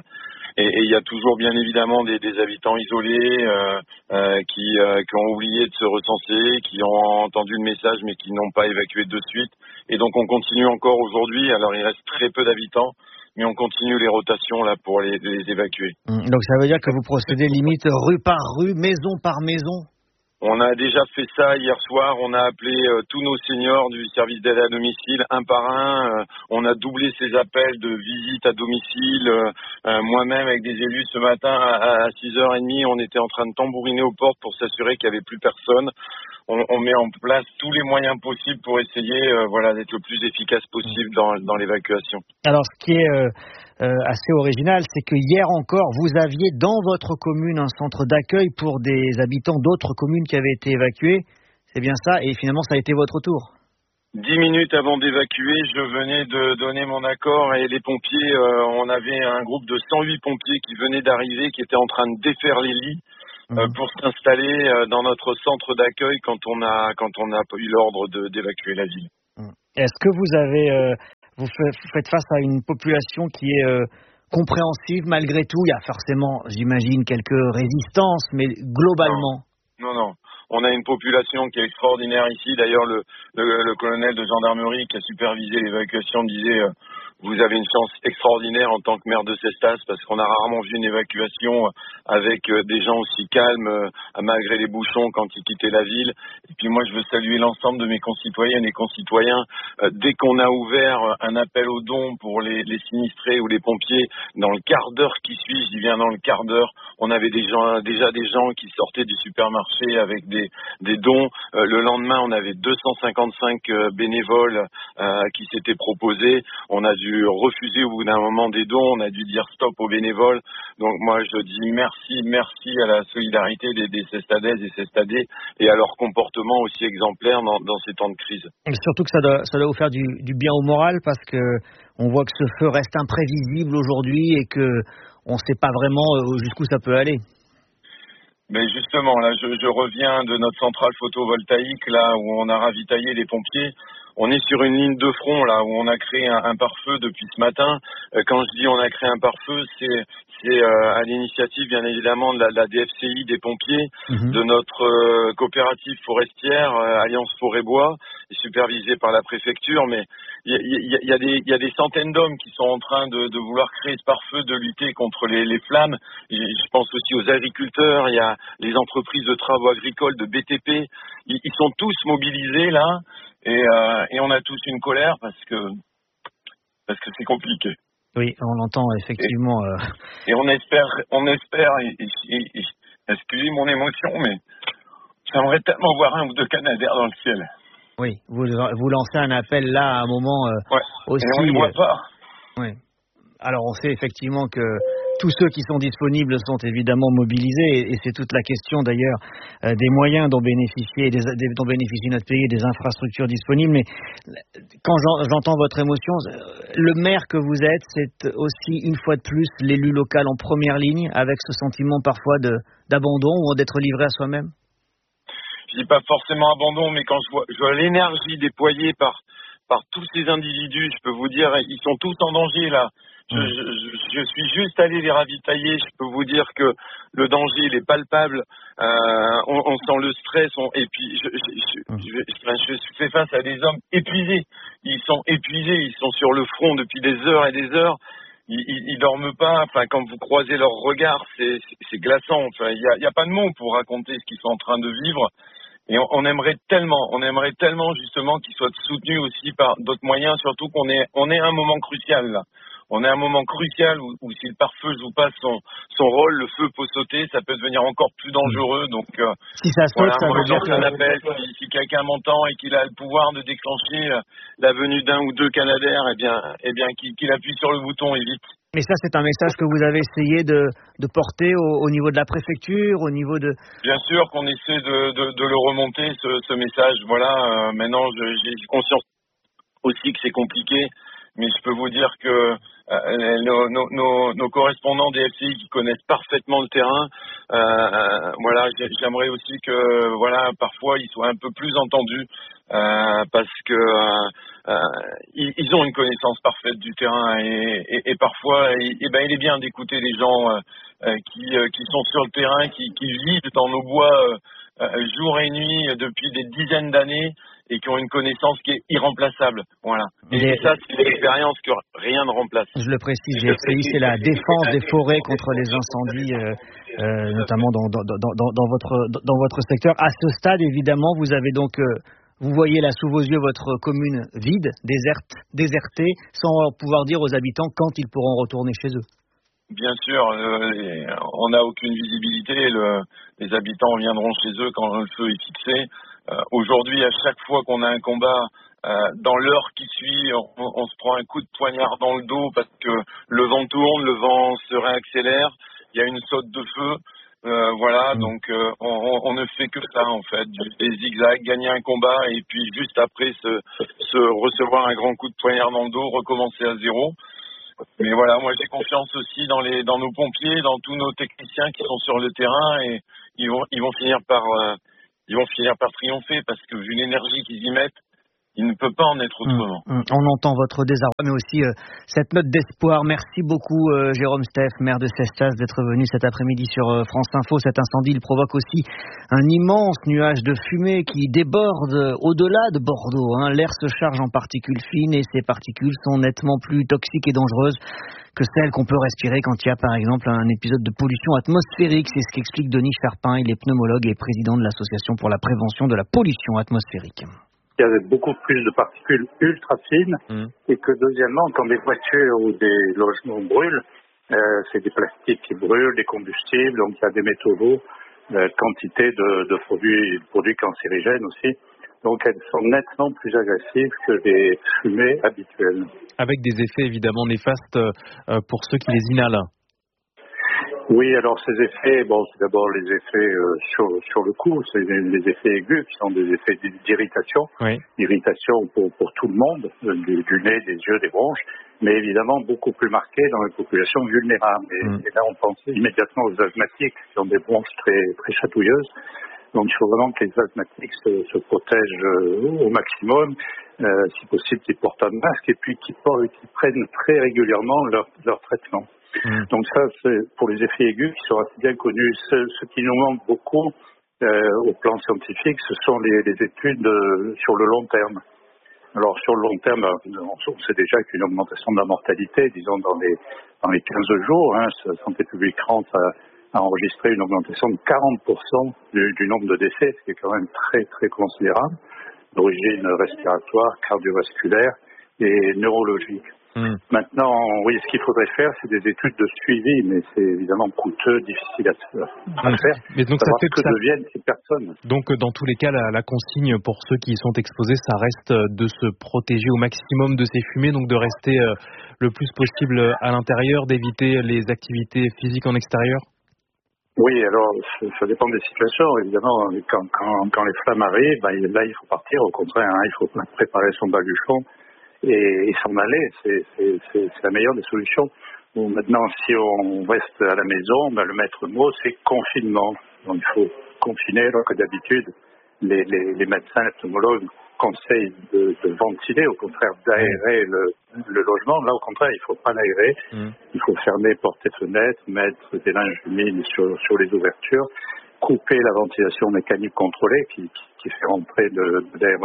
Et il y a toujours bien évidemment des, des habitants isolés euh, euh, qui, euh, qui ont oublié de se recenser, qui ont entendu le message mais qui n'ont pas évacué de suite. Et donc on continue encore aujourd'hui. Alors il reste très peu d'habitants, mais on continue les rotations là pour les, les évacuer. Donc ça veut dire que vous procédez limite rue par rue, maison par maison? On a déjà fait ça hier soir, on a appelé euh, tous nos seniors du service d'aide à domicile, un par un, euh, on a doublé ces appels de visite à domicile. Euh, euh, moi-même avec des élus ce matin à, à six heures trente, on était en train de tambouriner aux portes pour s'assurer qu'il n'y avait plus personne. On, on met en place tous les moyens possibles pour essayer euh, voilà, d'être le plus efficace possible dans, dans l'évacuation. Alors ce qui est euh, euh, assez original, c'est que hier encore, vous aviez dans votre commune un centre d'accueil pour des habitants d'autres communes qui avaient été évacués. C'est bien ça, et finalement ça a été votre tour. Dix minutes avant d'évacuer, je venais de donner mon accord et les pompiers, euh, on avait un groupe de cent huit pompiers qui venaient d'arriver, qui étaient en train de défaire les lits. Euh, pour s'installer euh, dans notre centre d'accueil quand on a quand on a eu l'ordre de, d'évacuer la ville. Est-ce que vous avez euh, vous, fait, vous faites face à une population qui est euh, compréhensive malgré tout? Il y a forcément, j'imagine, quelques résistances, mais globalement. Non, non, non. On a une population qui est extraordinaire ici. D'ailleurs, le, le, le colonel de gendarmerie qui a supervisé l'évacuation disait euh, vous avez une chance extraordinaire en tant que maire de Cestas parce qu'on a rarement vu une évacuation avec des gens aussi calmes malgré les bouchons quand ils quittaient la ville. Et puis moi, je veux saluer l'ensemble de mes concitoyennes et concitoyens. Dès qu'on a ouvert un appel aux dons pour les, les sinistrés ou les pompiers, dans le quart d'heure qui suit, je dis bien dans le quart d'heure, on avait des gens, déjà des gens qui sortaient du supermarché avec des, des dons. Le lendemain, on avait deux cent cinquante-cinq bénévoles euh, qui s'étaient proposés. On a dû refuser au bout d'un moment des dons, on a dû dire stop aux bénévoles. Donc moi je dis merci, merci à la solidarité des, des Cestadaises et Cestadais et à leur comportement aussi exemplaire dans, dans ces temps de crise. Et surtout que ça doit, ça doit vous faire du, du bien au moral parce que on voit que ce feu reste imprévisible aujourd'hui et que on ne sait pas vraiment jusqu'où ça peut aller. Mais justement, là, je, je reviens de notre centrale photovoltaïque, là où on a ravitaillé les pompiers. On est sur une ligne de front, là, où on a créé un, un pare-feu depuis ce matin. Euh, quand je dis on a créé un pare-feu, c'est, c'est euh, à l'initiative, bien évidemment, de la, de la D F C I des pompiers, mmh. de notre euh, coopérative forestière, euh, Alliance Forêt-Bois, supervisée par la préfecture. Mais il y, y, y, a des, y a des centaines d'hommes qui sont en train de, de vouloir créer ce pare-feu, de lutter contre les, les flammes. Et je pense aussi aux agriculteurs, il y a les entreprises de travaux agricoles, de B T P. Ils, ils sont tous mobilisés, là. Et, euh, et on a tous une colère parce que parce que c'est compliqué. Oui, on l'entend effectivement. Et, euh... et on espère, on espère. Et, et, et, excusez mon émotion, mais j'aimerais tellement voir un ou deux Canadaires dans le ciel. Oui, vous vous lancez un appel là à un moment euh, ouais. aussi. Et on ne voit pas. Oui. Alors on sait effectivement que tous ceux qui sont disponibles sont évidemment mobilisés et, et c'est toute la question d'ailleurs euh, des moyens dont bénéficier, des, des, dont bénéficie notre pays et des infrastructures disponibles. Mais quand j'entends votre émotion, le maire que vous êtes, c'est aussi une fois de plus l'élu local en première ligne avec ce sentiment parfois de, d'abandon ou d'être livré à soi-même. Je dis pas forcément abandon, mais quand je vois, je vois l'énergie déployée par, par tous ces individus, je peux vous dire, ils sont tous en danger là. Je, je, je suis juste allé les ravitailler. Je peux vous dire que le danger, il est palpable. Euh, on, on sent le stress. On, et puis, je, je, je, je, je fais face à des hommes épuisés. Ils sont épuisés. Ils sont sur le front depuis des heures et des heures. Ils, ils, ils dorment pas. Enfin, quand vous croisez leurs regards, c'est, c'est, c'est glaçant. Enfin, il y a, il y a pas de mots pour raconter ce qu'ils sont en train de vivre. Et on, on aimerait tellement, on aimerait tellement justement qu'ils soient soutenus aussi par d'autres moyens. Surtout qu'on est, on est à un moment crucial là. On est à un moment crucial où, où si le pare-feu joue pas son, son rôle, le feu peut sauter, ça peut devenir encore plus dangereux. Donc, euh, si ça saute, voilà, ça moi, veut dire que... un appel. Si, si quelqu'un m'entend et qu'il a le pouvoir de déclencher euh, la venue d'un ou deux Canadaires, eh bien, eh bien, qu'il, qu'il appuie sur le bouton et vite. Mais ça, c'est un message que vous avez essayé de, de porter au, au niveau de la préfecture, au niveau de... Bien sûr qu'on essaie de, de, de le remonter, ce, ce message. Voilà, euh, maintenant, je, j'ai conscience aussi que c'est compliqué. Mais je peux vous dire que euh, nos, nos, nos, nos correspondants des F C I qui connaissent parfaitement le terrain. Euh, voilà, j'aimerais aussi que, voilà, parfois ils soient un peu plus entendus euh, parce que euh, ils, ils ont une connaissance parfaite du terrain et, et, et parfois, et, et ben, il est bien d'écouter les gens euh, qui, euh, qui sont sur le terrain, qui, qui vivent dans nos bois euh, euh, jour et nuit depuis des dizaines d'années et qui ont une connaissance qui est irremplaçable. Voilà. Et, et ça, c'est une expérience que rien ne remplace. Je le précise, les F C I, c'est la défense des forêts contre les incendies, euh, euh, notamment dans, dans, dans, dans, dans, votre, dans votre secteur. À ce stade, évidemment, vous avez donc... Euh, Vous voyez là sous vos yeux votre commune vide, déserte, désertée, sans pouvoir dire aux habitants quand ils pourront retourner chez eux. Bien sûr, euh, on n'a aucune visibilité. Le, les habitants viendront chez eux quand le feu est fixé. Euh, aujourd'hui, à chaque fois qu'on a un combat, euh, dans l'heure qui suit, on, on se prend un coup de poignard dans le dos parce que le vent tourne, le vent se réaccélère, il y a une saute de feu. Euh, voilà, donc euh, on, on ne fait que ça en fait, des zigzags, gagner un combat et puis juste après se, se recevoir un grand coup de poignard dans le dos, recommencer à zéro. Mais voilà, moi j'ai confiance aussi dans les dans nos pompiers, dans tous nos techniciens qui sont sur le terrain et ils vont ils vont finir par euh, ils vont finir par triompher parce que vu l'énergie qu'ils y mettent, il ne peut pas en être autrement. Mmh, mmh. On entend votre désarroi, mais aussi euh, cette note d'espoir. Merci beaucoup, euh, Jérôme Steff, maire de Cestas, d'être venu cet après-midi sur euh, France Info. Cet incendie, il provoque aussi un immense nuage de fumée qui déborde au-delà de Bordeaux. Hein. L'air se charge en particules fines et ces particules sont nettement plus toxiques et dangereuses que celles qu'on peut respirer quand il y a, par exemple, un épisode de pollution atmosphérique. C'est ce qu'explique Denis Charpin. Il est pneumologue et président de l'Association pour la prévention de la pollution atmosphérique. Il y a beaucoup plus de particules ultra fines mmh. et que deuxièmement, quand des voitures ou des logements brûlent, euh, c'est des plastiques qui brûlent, des combustibles, donc il y a des métaux lourds, euh, quantité de, de produits, produits cancérigènes aussi. Donc elles sont nettement plus agressives que les fumées habituelles. Avec des effets évidemment néfastes euh, pour ceux qui les inhalent. Oui, alors ces effets, bon, c'est d'abord les effets euh, sur sur le cou, c'est les, les effets aigus qui sont des effets d'irritation, oui. Irritation pour pour tout le monde, du, du nez, des yeux, des bronches, mais évidemment beaucoup plus marqués dans les populations vulnérables. Et, mm. et là, on pense immédiatement aux asthmatiques qui ont des bronches très très chatouilleuses. Donc, il faut vraiment que les asthmatiques se, se protègent euh, au maximum, euh, si possible, qu'ils portent un masque et puis qu'ils qu'ils prennent très régulièrement leur leur traitement. Mmh. Donc ça, c'est pour les effets aigus qui sont assez bien connus. Ce, ce qui nous manque beaucoup euh, au plan scientifique, ce sont les, les études euh, sur le long terme. Alors sur le long terme, on sait déjà qu'une augmentation de la mortalité, disons dans les dans les quinze jours, hein, Santé publique France a, a enregistré une augmentation de quarante pour cent du, du nombre de décès, ce qui est quand même très très considérable, d'origine respiratoire, cardiovasculaire et neurologique. Mmh. Maintenant, oui, ce qu'il faudrait faire, c'est des études de suivi, mais c'est évidemment coûteux, difficile à, à faire. Mais donc ça fait que ça... deviennent ces personnes. Donc, dans tous les cas, la, la consigne pour ceux qui y sont exposés, ça reste de se protéger au maximum de ces fumées, donc de rester euh, le plus possible à l'intérieur, d'éviter les activités physiques en extérieur. Oui, alors ça dépend des situations. Évidemment, quand, quand, quand les flammes arrivent, ben, là, il faut partir. Au contraire, hein, il faut préparer son baluchon. Et, et s'en aller, c'est, c'est, c'est, c'est la meilleure des solutions. Bon, maintenant, si on reste à la maison, ben, le maître mot, c'est confinement. Donc, il faut confiner, alors que d'habitude, les, les, les médecins, les pneumologues conseillent de, de ventiler, au contraire, d'aérer le, le logement. Là, au contraire, il ne faut pas l'aérer. Mmh. Il faut fermer portes et fenêtres, mettre des linges humides sur, sur les ouvertures, couper la ventilation mécanique contrôlée qui, qui, qui fait rentrer de, de, l'air,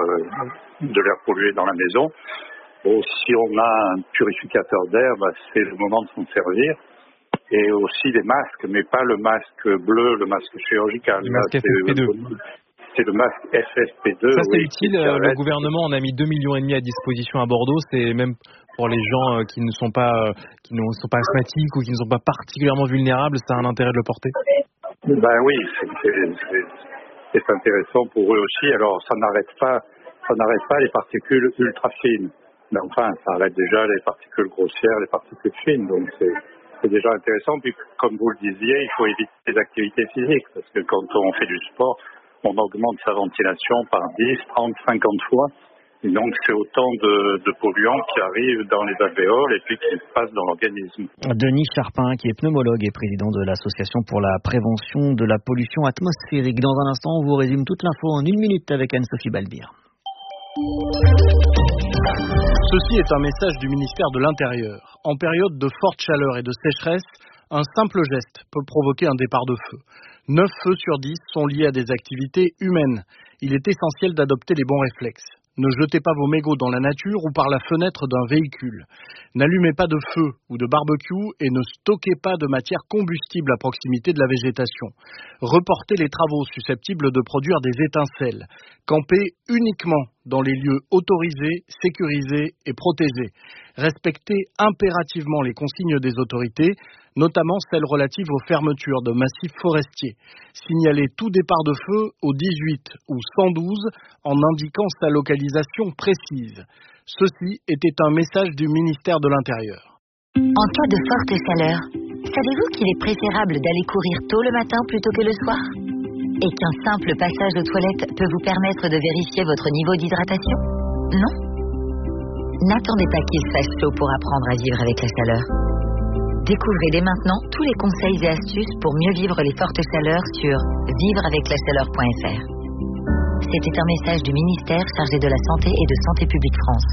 de l'air pollué dans la maison. Bon, si on a un purificateur d'air, bah, c'est le moment de s'en servir. Et aussi les masques, mais pas le masque bleu, le masque chirurgical. Le masque F F P deux. C'est le masque F F P deux. Ça, c'est oui, utile. Le gouvernement en a mis deux virgule cinq millions à disposition à Bordeaux. C'est même pour les gens qui ne sont pas, qui ne sont pas asthmatiques ou qui ne sont pas particulièrement vulnérables, ça a un intérêt de le porter. Ben oui, c'est, c'est, c'est intéressant pour eux aussi. Alors, ça n'arrête pas, ça n'arrête pas les particules ultra fines. Mais enfin, ça arrête déjà les particules grossières, les particules fines, donc c'est, c'est déjà intéressant. Puis, comme vous le disiez, il faut éviter les activités physiques, parce que quand on fait du sport, on augmente sa ventilation par dix, trente, cinquante fois. Et donc, c'est autant de, de polluants qui arrivent dans les alvéoles et puis qui passent dans l'organisme. Denis Charpin, qui est pneumologue et président de l'Association pour la prévention de la pollution atmosphérique. Dans un instant, on vous résume toute l'info en une minute avec Anne-Sophie Balbir. Ceci est un message du ministère de l'Intérieur. En période de forte chaleur et de sécheresse, un simple geste peut provoquer un départ de feu. neuf feux sur dix sont liés à des activités humaines. Il est essentiel d'adopter les bons réflexes. Ne jetez pas vos mégots dans la nature ou par la fenêtre d'un véhicule. N'allumez pas de feu ou de barbecue et ne stockez pas de matière combustible à proximité de la végétation. Reportez les travaux susceptibles de produire des étincelles. Campez uniquement dans les lieux autorisés, sécurisés et protégés. Respectez impérativement les consignes des autorités, notamment celles relatives aux fermetures de massifs forestiers. Signalez tout départ de feu au dix-huit ou cent douze en indiquant sa localisation précise. Ceci était un message du ministère de l'Intérieur. En cas de forte chaleur, savez-vous qu'il est préférable d'aller courir tôt le matin plutôt que le soir ? Et qu'un simple passage aux toilettes peut vous permettre de vérifier votre niveau d'hydratation ? Non ? N'attendez pas qu'il fasse chaud pour apprendre à vivre avec la chaleur. Découvrez dès maintenant tous les conseils et astuces pour mieux vivre les fortes chaleurs sur vivre avec la chaleur point f r. C'était un message du ministère chargé de la Santé et de Santé publique France.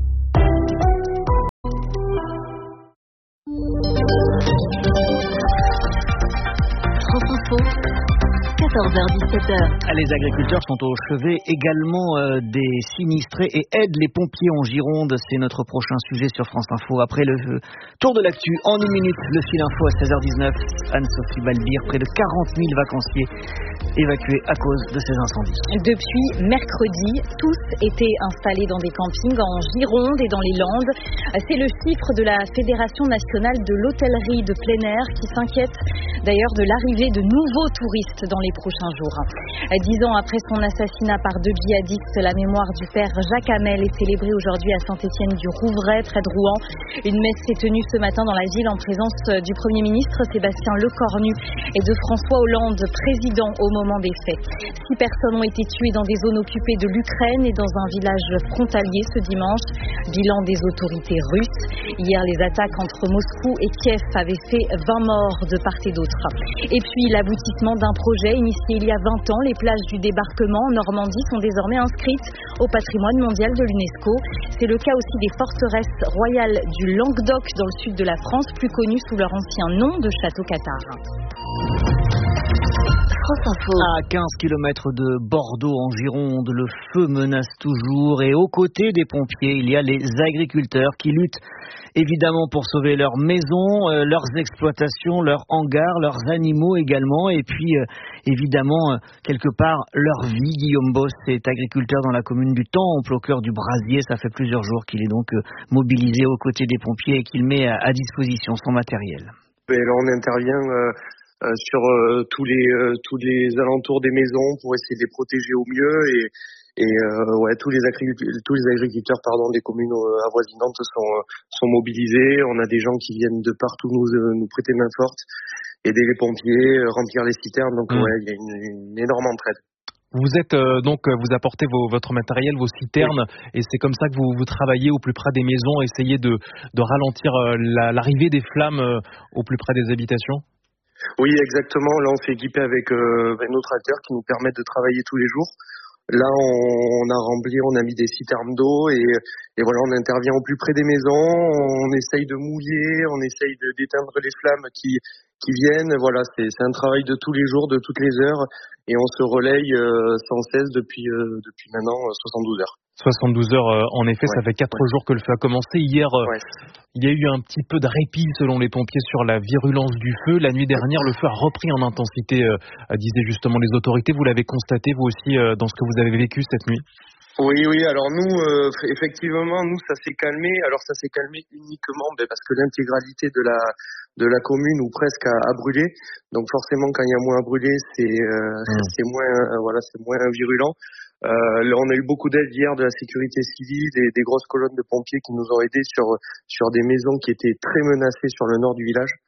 France Info, quatorze heures dix-sept heures. Les agriculteurs sont au chevet également euh, des sinistrés et aident les pompiers en Gironde. C'est notre prochain sujet sur France Info. Après le euh, tour de l'actu, en une minute, le fil info à seize heures dix-neuf. Anne-Sophie Balbir, près de quarante mille vacanciers évacués à cause de ces incendies. Depuis mercredi, tous étaient installés dans des campings en Gironde et dans les Landes. C'est le chiffre de la Fédération nationale de l'hôtellerie de plein air qui s'inquiète d'ailleurs de l'arrivée de nouveaux touristes dans les prochains jours. Dix ans après son assassinat par deux djihadistes, la mémoire du père Jacques Hamel est célébrée aujourd'hui à Saint-Étienne-du-Rouvray, près de Rouen. Une messe s'est tenue ce matin dans la ville en présence du Premier ministre Sébastien Lecornu et de François Hollande, président au moment des faits. Six personnes ont été tuées dans des zones occupées de l'Ukraine et dans un village frontalier ce dimanche. Bilan des autorités russes. Hier, les attaques entre Moscou et Kiev avaient fait vingt morts de part et d'autre. Et puis, l'aboutissement d'un projet initié il y a vingt ans, les plages du débarquement en Normandie sont désormais inscrites au patrimoine mondial de l'UNESCO. C'est le cas aussi des forteresses royales du Languedoc dans le sud de la France, plus connues sous leur ancien nom de Château Cathare. À quinze kilomètres de Bordeaux en Gironde, le feu menace toujours et aux côtés des pompiers, il y a les agriculteurs qui luttent évidemment pour sauver leurs maisons, euh, leurs exploitations, leurs hangars, leurs animaux également et puis euh, évidemment euh, quelque part leur vie. Guillaume Boss est agriculteur dans la commune du Temple au cœur du Brasier. Ça fait plusieurs jours qu'il est donc euh, mobilisé aux côtés des pompiers et qu'il met à, à disposition son matériel. Et là on intervient euh... Euh, sur euh, tous les euh, tous les alentours des maisons pour essayer de les protéger au mieux et et euh, ouais tous les agriculteurs tous les agriculteurs pardon des communes euh, avoisinantes sont euh, sont mobilisés. On a des gens qui viennent de partout nous euh, nous prêter main forte, aider les pompiers, euh, remplir les citernes. Donc mmh. ouais il y a une, une énorme entraide. Vous êtes euh, donc vous apportez vos, votre matériel, vos citernes, oui. Et c'est comme ça que vous, vous travaillez au plus près des maisons, essayez de de ralentir euh, la, l'arrivée des flammes euh, au plus près des habitations. Oui, exactement. Là, on s'est équipé avec, euh, avec nos tracteurs qui nous permettent de travailler tous les jours. Là, on, on a rempli, on a mis des citernes d'eau et, et voilà, on intervient au plus près des maisons. On essaye de mouiller, on essaye de, d'éteindre les flammes qui, qui viennent. Voilà, c'est, c'est un travail de tous les jours, de toutes les heures, et on se relaye euh, sans cesse depuis, euh, depuis maintenant soixante-douze heures. soixante-douze heures, euh, en effet, ouais, ça fait quatre ouais. jours que le feu a commencé. Hier, euh, ouais. il y a eu un petit peu de répit selon les pompiers sur la virulence du feu. La nuit dernière, le feu a repris en intensité, euh, disaient justement les autorités. Vous l'avez constaté, vous aussi, euh, dans ce que vous avez vécu cette nuit ? Oui, oui. Alors nous, euh, effectivement, nous, ça s'est calmé. Alors ça s'est calmé uniquement ben, parce que l'intégralité de la de la commune ou presque a, a brûlé. Donc forcément, quand il y a moins à brûler, c'est euh, mmh. c'est moins euh, voilà, c'est moins virulent. Euh, là, on a eu beaucoup d'aide hier de la sécurité civile, des, des grosses colonnes de pompiers qui nous ont aidés sur sur des maisons qui étaient très menacées sur le nord du village.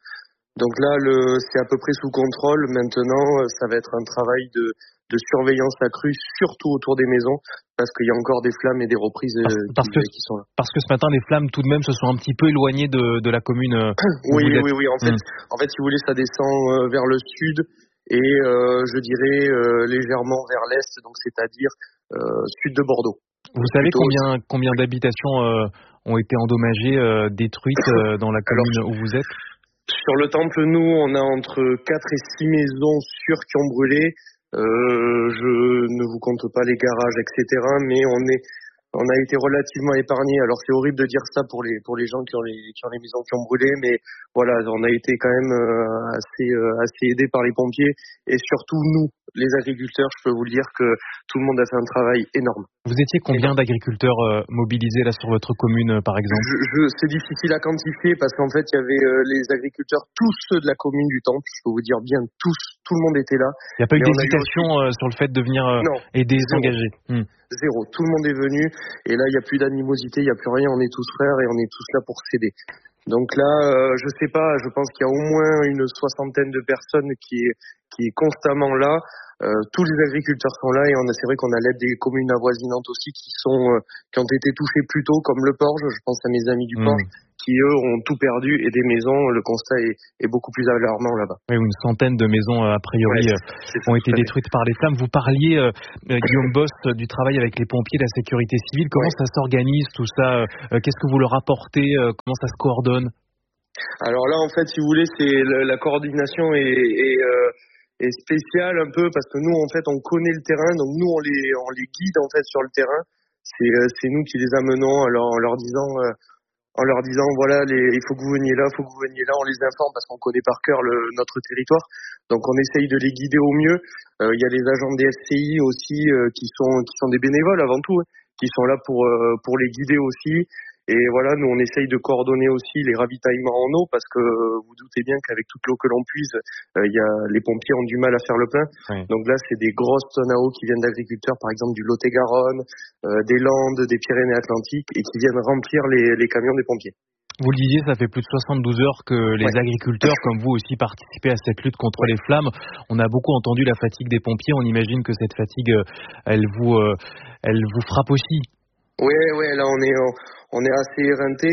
Donc là, le, c'est à peu près sous contrôle. Maintenant, ça va être un travail de, de surveillance accrue, surtout autour des maisons, parce qu'il y a encore des flammes et des reprises parce, qui, parce que, qui sont là. Parce que ce matin, les flammes, tout de même, se sont un petit peu éloignées de, de la commune. Oui, oui, oui, oui. En fait, mmh. en fait, si vous voulez, ça descend vers le sud et euh, je dirais euh, légèrement vers l'est, donc c'est-à-dire euh, sud de Bordeaux. Vous savez combien, combien d'habitations euh, ont été endommagées, euh, détruites euh, dans la commune Alors, où vous êtes? Sur le temple, nous, on a entre quatre et six maisons sûres qui ont brûlé. Euh, je ne vous compte pas les garages, et cetera. Mais on est, on a été relativement épargnés. Alors c'est horrible de dire ça pour les pour les gens qui ont les qui ont les maisons qui ont brûlé, mais voilà, on a été quand même euh, assez euh, assez aidés par les pompiers et surtout nous, les agriculteurs. Je peux vous le dire que tout le monde a fait un travail énorme. Vous étiez combien d'agriculteurs euh, mobilisés là sur votre commune, euh, par exemple? je, je, C'est difficile à quantifier parce qu'en fait, il y avait euh, les agriculteurs, tous ceux de la commune du Temple. Je peux vous dire bien tous, tout le monde était là. Il n'y a pas eu d'hésitation eu aussi... euh, sur le fait de venir euh, non, aider et zéro. s'engager. Hmm. Zéro. Tout le monde est venu et là, il n'y a plus d'animosité, il n'y a plus rien. On est tous frères et on est tous là pour s'aider. Donc là, euh, je sais pas, je pense qu'il y a au moins une soixantaine de personnes qui est, qui est constamment là. Euh, tous les agriculteurs sont là et on a, c'est vrai qu'on a l'aide des communes avoisinantes aussi qui sont, euh, qui ont été touchées plus tôt, comme le Porge. Je pense à mes amis du Porge, mmh. qui eux ont tout perdu et des maisons. Le constat est, est beaucoup plus alarmant là-bas. Oui, une centaine de maisons a priori ouais, c'est, c'est ont été détruites par les flammes. Vous parliez, euh, Guillaume Boss, du travail avec les pompiers, la sécurité civile. Comment ouais. ça s'organise tout ça? euh, Qu'est-ce que vous leur apportez? euh, Comment ça se coordonne? Alors là, en fait, si vous voulez, c'est le, la coordination est, est euh, est spécial un peu parce que nous en fait on connaît le terrain, donc nous on les on les guide en fait sur le terrain. C'est c'est nous qui les amenons alors en leur disant euh, en leur disant voilà les, il faut que vous veniez là, il faut que vous veniez là. On les informe parce qu'on connaît par cœur le, notre territoire, donc on essaye de les guider au mieux. Il euh, y a les agents des F C I aussi euh, qui sont qui sont des bénévoles avant tout, hein, qui sont là pour euh, pour les guider aussi. Et voilà, nous on essaye de coordonner aussi les ravitaillements en eau parce que euh, vous doutez bien qu'avec toute l'eau que l'on puise, euh, y a, les pompiers ont du mal à faire le plein. Oui. Donc là, c'est des grosses tonnes à eau qui viennent d'agriculteurs, par exemple du Lot-et-Garonne, euh, des Landes, des Pyrénées-Atlantiques, et qui viennent remplir les, les camions des pompiers. Vous le disiez, ça fait plus de soixante-douze heures que les ouais. agriculteurs, comme vous aussi, participez à cette lutte contre ouais. les flammes. On a beaucoup entendu la fatigue des pompiers. On imagine que cette fatigue, elle vous, euh, elle vous frappe aussi. Oui, oui, là on est, on est assez éreinté.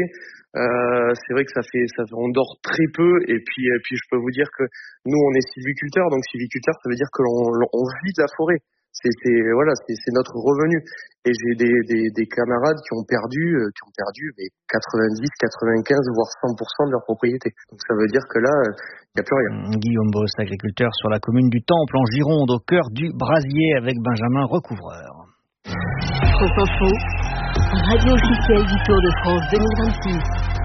Euh, c'est vrai que ça fait, ça, on dort très peu. Et puis, et puis, je peux vous dire que nous, on est sylviculteurs. Donc, sylviculteur, ça veut dire que l'on, on vit de la forêt. C'est, c'est voilà, c'est, c'est notre revenu. Et j'ai des, des, des camarades qui ont perdu, euh, qui ont perdu, mais quatre-vingt-dix, quatre-vingt-quinze, voire cent pour cent de leur propriété. Donc, ça veut dire que là, il n'y a plus rien. Guillaume Boss, agriculteur sur la commune du Temple, en Gironde, au cœur du Brasier, avec Benjamin Recouvreur. France Info, radio officielle du Tour de France deux mille vingt-six.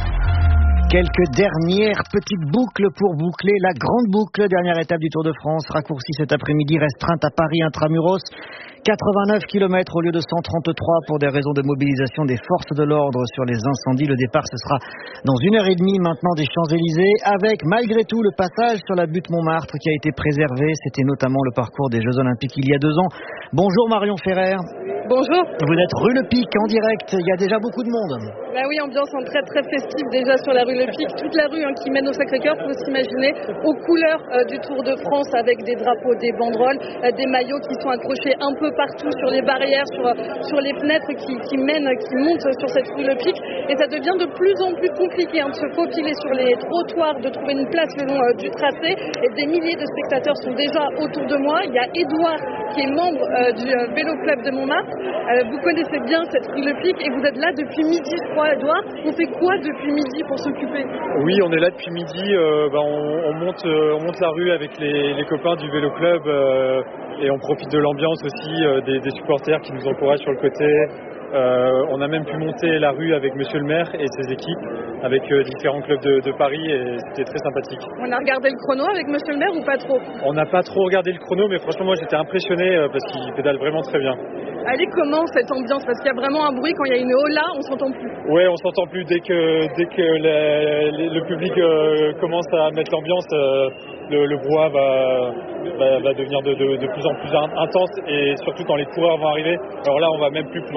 Quelques dernières petites boucles pour boucler la grande boucle. Dernière étape du Tour de France, raccourcie cet après-midi, restreinte à Paris Intramuros. quatre-vingt-neuf kilomètres au lieu de cent trente-trois pour des raisons de mobilisation des forces de l'ordre sur les incendies. Le départ, ce sera dans une heure et demie maintenant des Champs-Élysées, avec malgré tout le passage sur la butte Montmartre qui a été préservé. C'était notamment le parcours des Jeux Olympiques il y a deux ans. Bonjour Marion Ferrer. Bonjour. Vous êtes rue Le Pic en direct, il y a déjà beaucoup de monde. Bah oui, ambiance en très très festive déjà sur la rue Le Pic. Toute la rue hein, qui mène au Sacré-Cœur, faut s'imaginer, aux couleurs euh, du Tour de France avec des drapeaux, des banderoles, euh, des maillots qui sont accrochés un peu partout sur les barrières, sur, sur les fenêtres qui, qui mènent, qui montent sur cette rue Le Pic. Et ça devient de plus en plus compliqué hein, de se faufiler sur les trottoirs, de trouver une place le long euh, du tracé. Et des milliers de spectateurs sont déjà autour de moi. Il y a Édouard qui est membre euh, du euh, Vélo Club de Montmartre. Euh, vous connaissez bien cette rue Le Pic et vous êtes là depuis midi, je crois, Édouard. On fait quoi depuis midi pour s'occuper? Oui, on est là depuis midi. Euh, bah, on, on, monte, euh, on monte la rue avec les, les copains du Vélo Club euh, et on profite de l'ambiance aussi, euh, des, des supporters qui nous encouragent sur le côté. Euh, on a même pu monter la rue avec Monsieur le maire et ses équipes, avec euh, différents clubs de, de Paris, et c'était très sympathique. On a regardé le chrono avec Monsieur le maire ou pas trop? On n'a pas trop regardé le chrono, mais franchement moi j'étais impressionné euh, parce qu'il pédale vraiment très bien. Elle est comment cette ambiance? Parce qu'il y a vraiment un bruit, quand il y a une hola, on s'entend plus. Ouais, on s'entend plus dès que, dès que la, le public euh, commence à mettre l'ambiance, euh, le, le brouhaha va, va, va devenir de, de, de plus en plus intense, et surtout quand les coureurs vont arriver. Alors là on va même plus pouvoir s'entendre parler.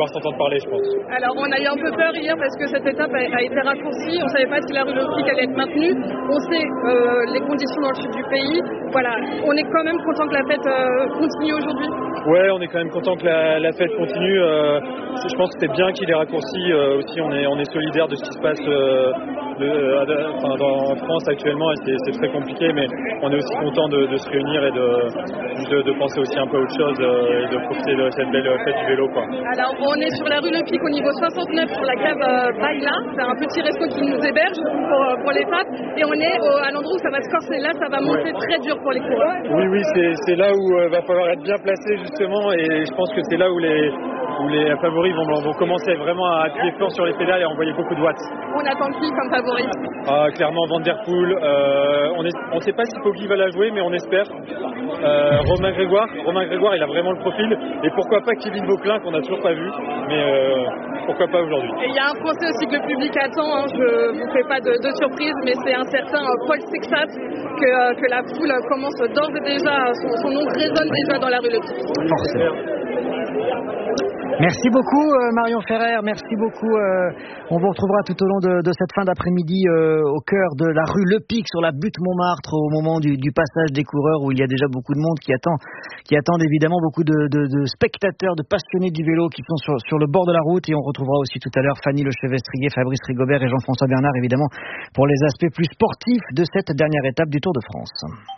parler, je pense. Alors, on a eu un peu peur hier parce que cette étape a, a été raccourcie. On ne savait pas si la rue Lepic allait être maintenue. On sait euh, les conditions dans le sud du pays. Voilà, on est quand même content que la fête euh, continue aujourd'hui. Ouais, on est quand même content que la, la fête continue. Euh, je pense que c'est bien qu'il ait raccourci. Euh, aussi, on est, on est solidaire de ce qui se passe euh, de, euh, enfin, dans, en France actuellement. Et c'est, c'est très compliqué, mais on est aussi content de, de se réunir et de, de, de penser aussi un peu à autre chose euh, et de profiter de cette belle fête du vélo, quoi. Alors, on est sur la rue Lepic au niveau soixante-neuf sur la cave euh, Baila. C'est un petit resto qui nous héberge pour, pour l'étape. Et on est au, à l'endroit où ça va se corser. Là, ça va monter ouais. très dur pour les coureurs. Oui, oui, c'est, c'est là où il euh, va falloir être bien placé, justement. Et je pense que c'est là où les, où les favoris vont, vont commencer vraiment à appuyer fort sur les pédales et à envoyer beaucoup de watts. On attend qui comme favori? Ah, clairement, Van Der Poel. Euh, on ne sait pas si Poggi va la jouer, mais on espère. Euh, Romain Grégoire. Romain Grégoire, il a vraiment le profil. Et pourquoi pas Kevin Vauquelin, qu'on n'a toujours pas vu. Mais euh, pourquoi pas aujourd'hui. Et il y a un Français aussi que le public attend. Hein. Je ne vous fais pas de, de surprise, mais c'est un certain Paul Sexat que, euh, que la foule commence d'ores et déjà. Son, son nom résonne déjà dans la rue Lepic. Forcément. Merci beaucoup euh, Marion Ferrer, merci beaucoup. Euh, on vous retrouvera tout au long de, de cette fin d'après-midi euh, au cœur de la rue Lepic sur la butte Montmartre au moment du, du passage des coureurs où il y a déjà beaucoup de monde qui attend, qui attendent évidemment beaucoup de, de, de spectateurs, de passionnés du vélo qui sont sur, sur le bord de la route et on retrouvera aussi tout à l'heure Fanny Lechevestrier, Fabrice Rigobert et Jean-François Bernard évidemment pour les aspects plus sportifs de cette dernière étape du Tour de France.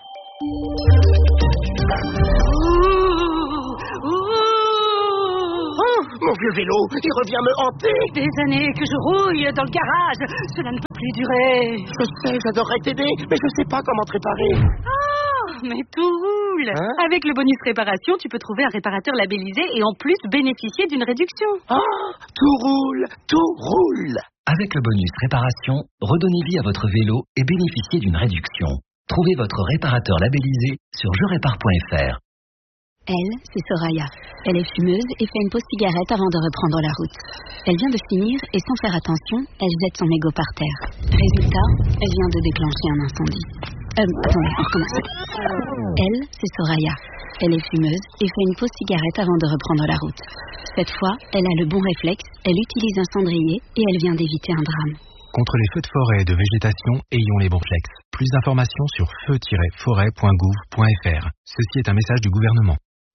Mon vieux vélo, il revient me hanter. Des années que je rouille dans le garage, cela ne peut plus durer. Je sais, j'adorerais t'aider, mais je sais pas comment te réparer. Oh, mais tout roule. Hein? Avec le bonus réparation, tu peux trouver un réparateur labellisé et en plus bénéficier d'une réduction. Ah, tout roule, tout roule. Avec le bonus réparation, redonnez vie à votre vélo et bénéficiez d'une réduction. Trouvez votre réparateur labellisé sur je répare point f r. Elle, c'est Soraya. Elle est fumeuse et fait une pause cigarette avant de reprendre la route. Elle vient de finir et sans faire attention, elle jette son mégot par terre. Résultat, elle vient de déclencher un incendie. Euh, attendez, on recommence. Elle, c'est Soraya. Elle est fumeuse et fait une pause cigarette avant de reprendre la route. Cette fois, elle a le bon réflexe, elle utilise un cendrier et elle vient d'éviter un drame. Contre les feux de forêt et de végétation, ayons les bons réflexes. Plus d'informations sur feu tiret forêt point gouv point f r. Ceci est un message du gouvernement.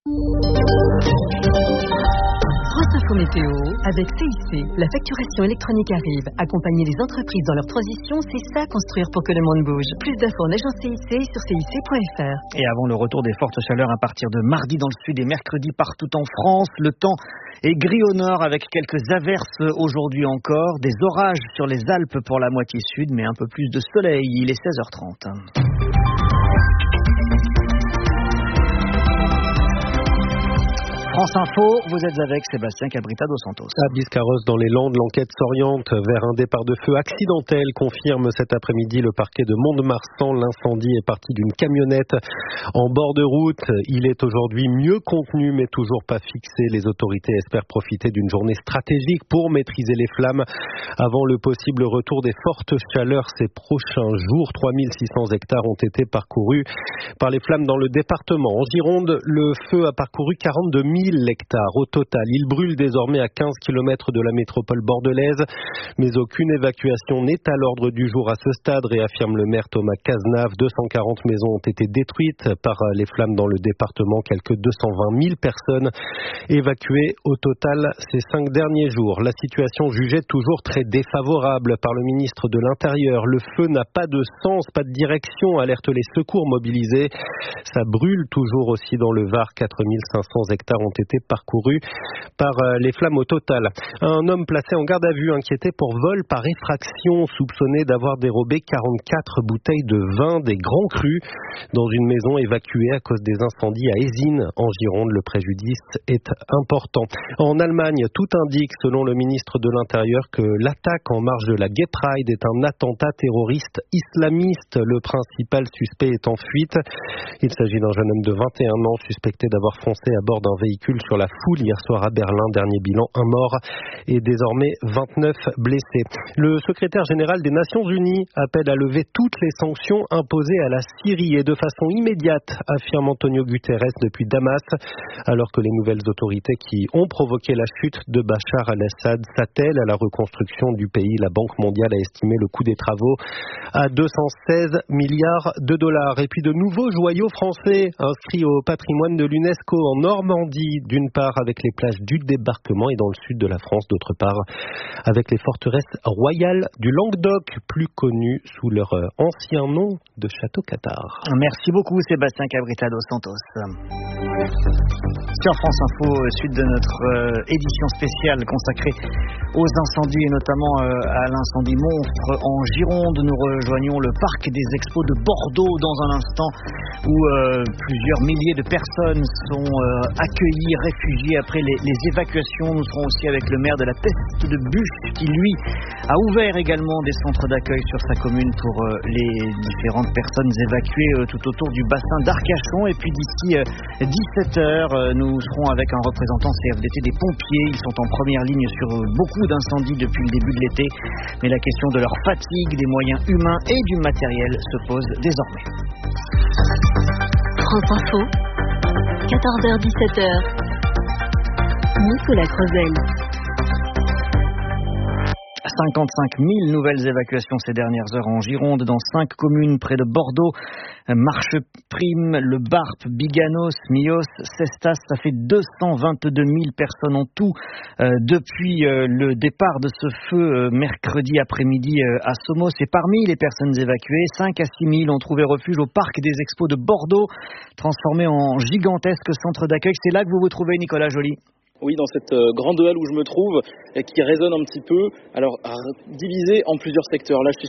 France Info Météo, avec C I C, la facturation électronique arrive. Accompagner les entreprises dans leur transition, c'est ça construire pour que le monde bouge. Plus d'infos en agence C I C sur C I C point f r. Et avant le retour des fortes chaleurs à partir de mardi dans le sud et mercredi partout en France, le temps est gris au nord avec quelques averses aujourd'hui encore, des orages sur les Alpes pour la moitié sud, mais un peu plus de soleil. Il est seize heures trente. France Info, vous êtes avec Sébastien Cabrita dos Santos. À Biscarrosse, dans les Landes, l'enquête s'oriente vers un départ de feu accidentel, confirme cet après-midi le parquet de Mont-de-Marsan. L'incendie est parti d'une camionnette en bord de route. Il est aujourd'hui mieux contenu, mais toujours pas fixé. Les autorités espèrent profiter d'une journée stratégique pour maîtriser les flammes avant le possible retour des fortes chaleurs ces prochains jours. trois mille six cents hectares ont été parcourus par les flammes dans le département. En Gironde, le feu a parcouru quarante-deux mille hectares au total. Il brûle désormais à quinze kilomètres de la métropole bordelaise, mais aucune évacuation n'est à l'ordre du jour à ce stade, réaffirme le maire Thomas Cazenave. deux cent quarante maisons ont été détruites par les flammes dans le département, quelques deux cent vingt mille personnes évacuées au total ces cinq derniers jours. La situation jugée toujours très défavorable par le ministre de l'Intérieur. Le feu n'a pas de sens, pas de direction, alertent les secours mobilisés. Ça brûle toujours aussi dans le Var, quatre mille cinq cents hectares ont été parcourus par les flammes au total. Un homme placé en garde à vue, inquiété pour vol par effraction, soupçonné d'avoir dérobé quarante-quatre bouteilles de vin des grands crus dans une maison évacuée à cause des incendies à Ézines, en Gironde. Le préjudice est important. En Allemagne, tout indique, selon le ministre de l'Intérieur, que l'attaque en marge de la Gay Pride est un attentat terroriste islamiste. Le principal suspect est en fuite. Il s'agit d'un jeune homme de vingt et un ans, suspecté d'avoir foncé à bord d'un véhicule véhicule sur la foule hier soir à Berlin. Dernier bilan, un mort et désormais vingt-neuf blessés. Le secrétaire général des Nations Unies appelle à lever toutes les sanctions imposées à la Syrie et de façon immédiate, affirme Antonio Guterres depuis Damas, alors que les nouvelles autorités qui ont provoqué la chute de Bachar al-Assad s'attellent à la reconstruction du pays. La Banque mondiale a estimé le coût des travaux à deux cent seize milliards de dollars. Et puis de nouveaux joyaux français inscrits au patrimoine de l'UNESCO en Normandie, d'une part avec les plages du débarquement et dans le sud de la France, d'autre part avec les forteresses royales du Languedoc, plus connues sous leur ancien nom de Château Cathare. Merci beaucoup Sébastien Cabrita dos Santos. Sur France Info, suite de notre euh, édition spéciale consacrée aux incendies et notamment euh, à l'incendie monstre en Gironde. Nous rejoignons le parc des expos de Bordeaux dans un instant où euh, plusieurs milliers de personnes sont euh, accueillies, réfugiées après les, les évacuations. Nous serons aussi avec le maire de la Peste de Buch qui lui a ouvert également des centres d'accueil sur sa commune pour euh, les différentes personnes évacuées euh, tout autour du bassin d'Arcachon. Et puis d'ici euh, dix-sept heures, euh, nous serons avec un représentant C F D T des pompiers. Ils sont en première ligne sur euh, beaucoup d'incendies depuis le début de l'été, mais la question de leur fatigue, des moyens humains et du matériel se pose désormais. France Info, quatorze heures dix-sept heures. Nicolas Crevel. cinquante-cinq mille nouvelles évacuations ces dernières heures en Gironde, dans cinq communes près de Bordeaux. Marcheprime, Le Barp, Biganos, Mios, Cestas, ça fait deux cent vingt-deux mille personnes en tout euh, depuis euh, le départ de ce feu euh, mercredi après-midi euh, à Somos. Et parmi les personnes évacuées, cinq à six mille ont trouvé refuge au parc des expos de Bordeaux, transformé en gigantesque centre d'accueil. C'est là que vous vous trouvez, Nicolas Joly? Oui, dans cette grande halle où je me trouve, qui résonne un petit peu, alors divisée en plusieurs secteurs. Là, je suis